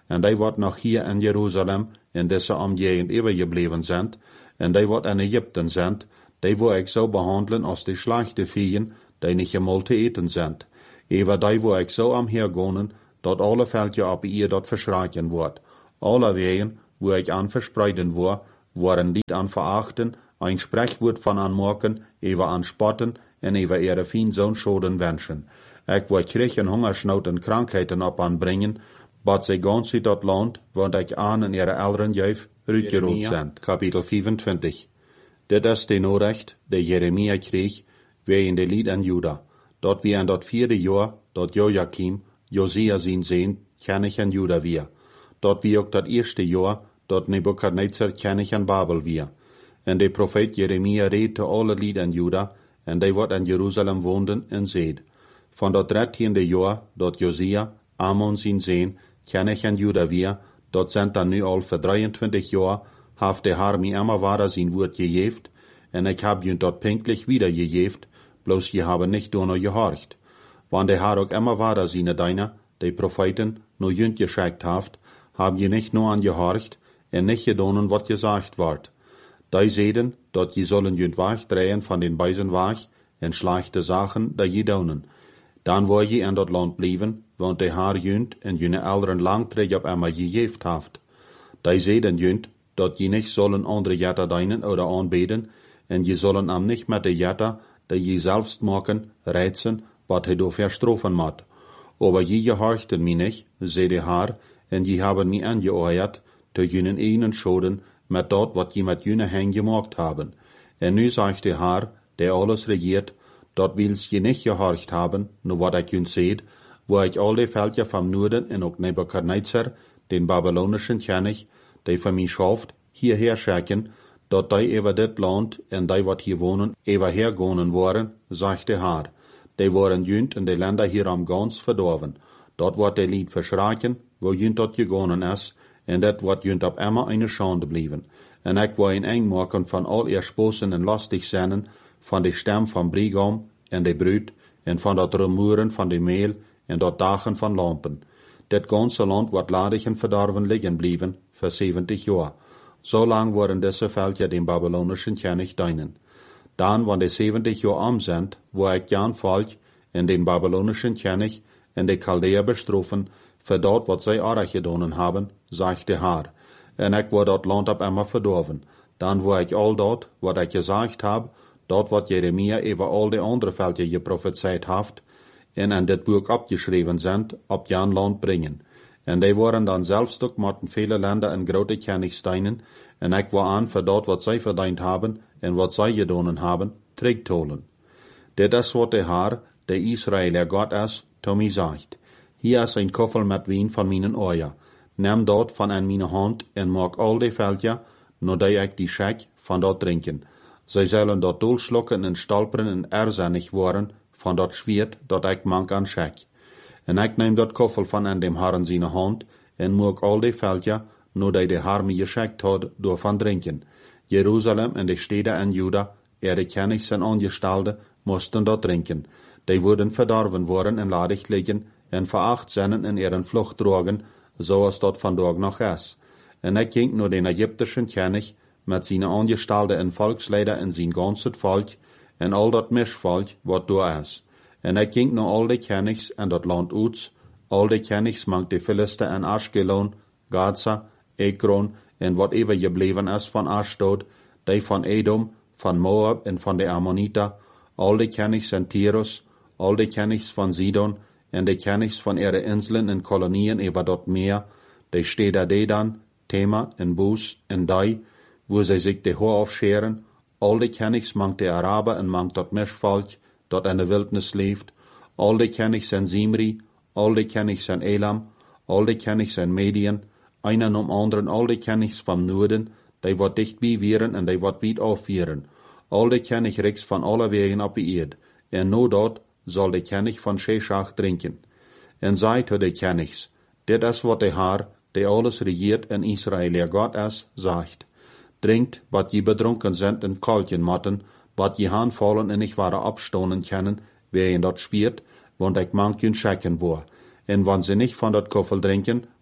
en die wat nog hier in Jeruzalem, in deze omgeving overgebleven zijn, en die wat in Egypten zijn, die wil ik zo behandelen als de slechte vieren, die niet gemol te eten zijn. Ever die wil ik zo omhergonen, dat alle veldje op ihr dat verschraken wordt. Alle wegen, wo ik aan verspreiden word, worden niet aan verachten, ein Sprechwoord van aanmaken, ever aan spotten, en ever ihre Fiendzoon schoden wenschen. Ik wil Krieg en Hungersnood en krankheden op aanbrengen, wat zij gans uit dat land, want ik aan in ihre elderen jeugd uitgeroeid zijn. Kapitel vierentwintig. Dit is de noorrecht, de Jeremia kreeg, wie in de lied en Juda. Dat wie in dat vierde jaar, dat Joachim, Josia zijn zeen, König in Juda weer. Dat wie ook dat eerste jaar, dat Nebukadnezar König in Babel weer. En de profeet Jeremia reed te alle lied in Juda, en die wat in Jeruzalem woonden, en zeed. Van dat dertiende jaar, dat Josia, Amon zijn zeen, König in Juda weer, dat zijn dan nu al voor drieëntwintig jaar, heeft de Heer mij immer waar zijn woord gegeven, en ik heb je dat pinklich wiedergegeven, bloß je hebben nicht door gehorcht. Want de Heer ook immer waar zijn deine, de profeten, no jünt geschickt heeft, heb je nicht nur an gehorcht, en nicht gedonen wat gezegd wordt. Die zeiden, dat je zullen jünt wegdrehen van den beisen weg, en slechte zaken, dat je donen. Dan wil je in dat land blijven, want de Heer jünt en jene elderen lang terug op immer gegeven heeft. Die zeiden jünt, dat je nicht zullen andere jetter dienen oder aanbeden, en je zullen am nicht met de jetter, die je selbst maken, reizen, wat hij door verstrofen moet. Aber je gehorchten mij nicht, zei de Heer, en je hebben mij aangeoord, te jenen einen schoden, met dat wat je met jene hen gemaakt hebben. En nu zegt de Heer, der alles regiert, dat wils je nicht gehorcht haben, nur wat ik jun seht, wo ik al de veldje van Noorden en ook Nebukadnezar, den babylonischen König, die van mij schaft, hierher schicken, dat die over dit land en die wat hier wonen, over hergonen worden, zegt de Heer. Die worden jünt in de Länder hierom ganz verdorven. Dat wordt de lied verschraken, wo jünt dat gegonen is, en dat wordt jünt op immer eine Schande blijven. En ik wil een eng maken van al ihr sposen en lastig zinnen, van de stem van Brigam en de bruid, en van dat rumoeren van de meel, en dat dagen van lampen. Dit ganze land wordt ladig en verdorven liggen blijven, voor zeventig jaar. Zo lang worden deze veldje den babylonischen König dienen. Dan, wanneer de zeventig jaar om zijn, wo ik Jan volk en den babylonischen König en de Chaldeer bestrofen, voor dat wat zij aardig gedaan hebben, zegt de Heer. En ik word dat land op immer verdorven. Dan word ik al dat, wat ik gezegd heb, dat wat Jeremia over al de andere veldje geprofeteerd heeft, en in dit boek opgeschreven zijn, op Jan land brengen. En die worden dan zelfs ook met vele landen en grote Königsteinen, en ik wil aan voor dat wat zij verdiend hebben, en wat zij gedaan hebben, terugtolen. Dit is wat de Heer, de Israëler God is, to mij zegt. Hier is een koffel met wien van mijn oor. Neem dat van in mijn hand, en maak al die veldje, nadat ik die schek van dat drinken. Zij zullen dat doelslokken en stolperen en erzinnig worden, van dat zwiert dat ik mank aan schek. En ik neem dat koffel van in dem Herren zijn hand, en maak al die veldje, nadat de Heer mij geschickt had, door van drinken. Jeruzalem en de steden in Juda, er de Königs en Angestellte, moesten dat drinken. Die worden verdorven worden en ladig liggen, en veracht zijn in ihren vlucht drogen, zoals dat vandaag nog is. En ik ging naar den Egyptischen König, met zijn Angestellte en volksleider en zijn ganse volk, en al dat mischvolk wat door is. En ik ging naar al de Königs en dat land uit, al de Königs mank de Philister en Ashkelon, Gaza, Ekron, en wat even gebleven is van Ashdod, die van Edom, van Moab en van de Ammonita, al de Königs en Tyrus, al de Königs van Sidon, en de Königs van ihre Inseln en Kolonien über dat Meer, de steden Dedan, Tema en Bus en die, wo zij zich de Haar aufscheren, al de Königs mank de Araber en mank dat Mischvolk, dat in de wildnis leeft, al de Königs en Zimri, al de Königs en Elam, al de Königs en Medien, einen om anderen al de Königs van Noorden, die wat dichtbij vieren en die wat wiet aufvieren, al de Königreiks van alle wegen op de eerd, en no dat zal de König van Sheshach drinken. En zei tot de Königs, dit is wat de Heer, die alles regiert in Israël, God is, zegt. Drinkt, wat je bedronken zijn in kalken matten, wat je aanvallen en niet waren opstonen kennen, wie je dat spiert, want ik mank je schecken voor. En wanneer ze niet van dat koffel drinken,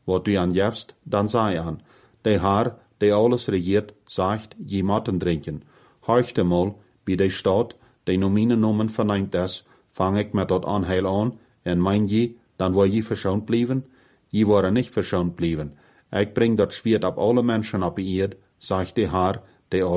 wat du an jefst, dan sei an. De Haar, de alles regiert, sagt, je matten drinken. Horchte mal, wie de staat, de no mine nomen verneint is, fang ik met dat aanheil aan, en mein je, dan wil je verschoond blijven? Je worden niet verschoond blijven. Ik bring dat Schwert op alle Menschen op die Erd, sagt de Haar,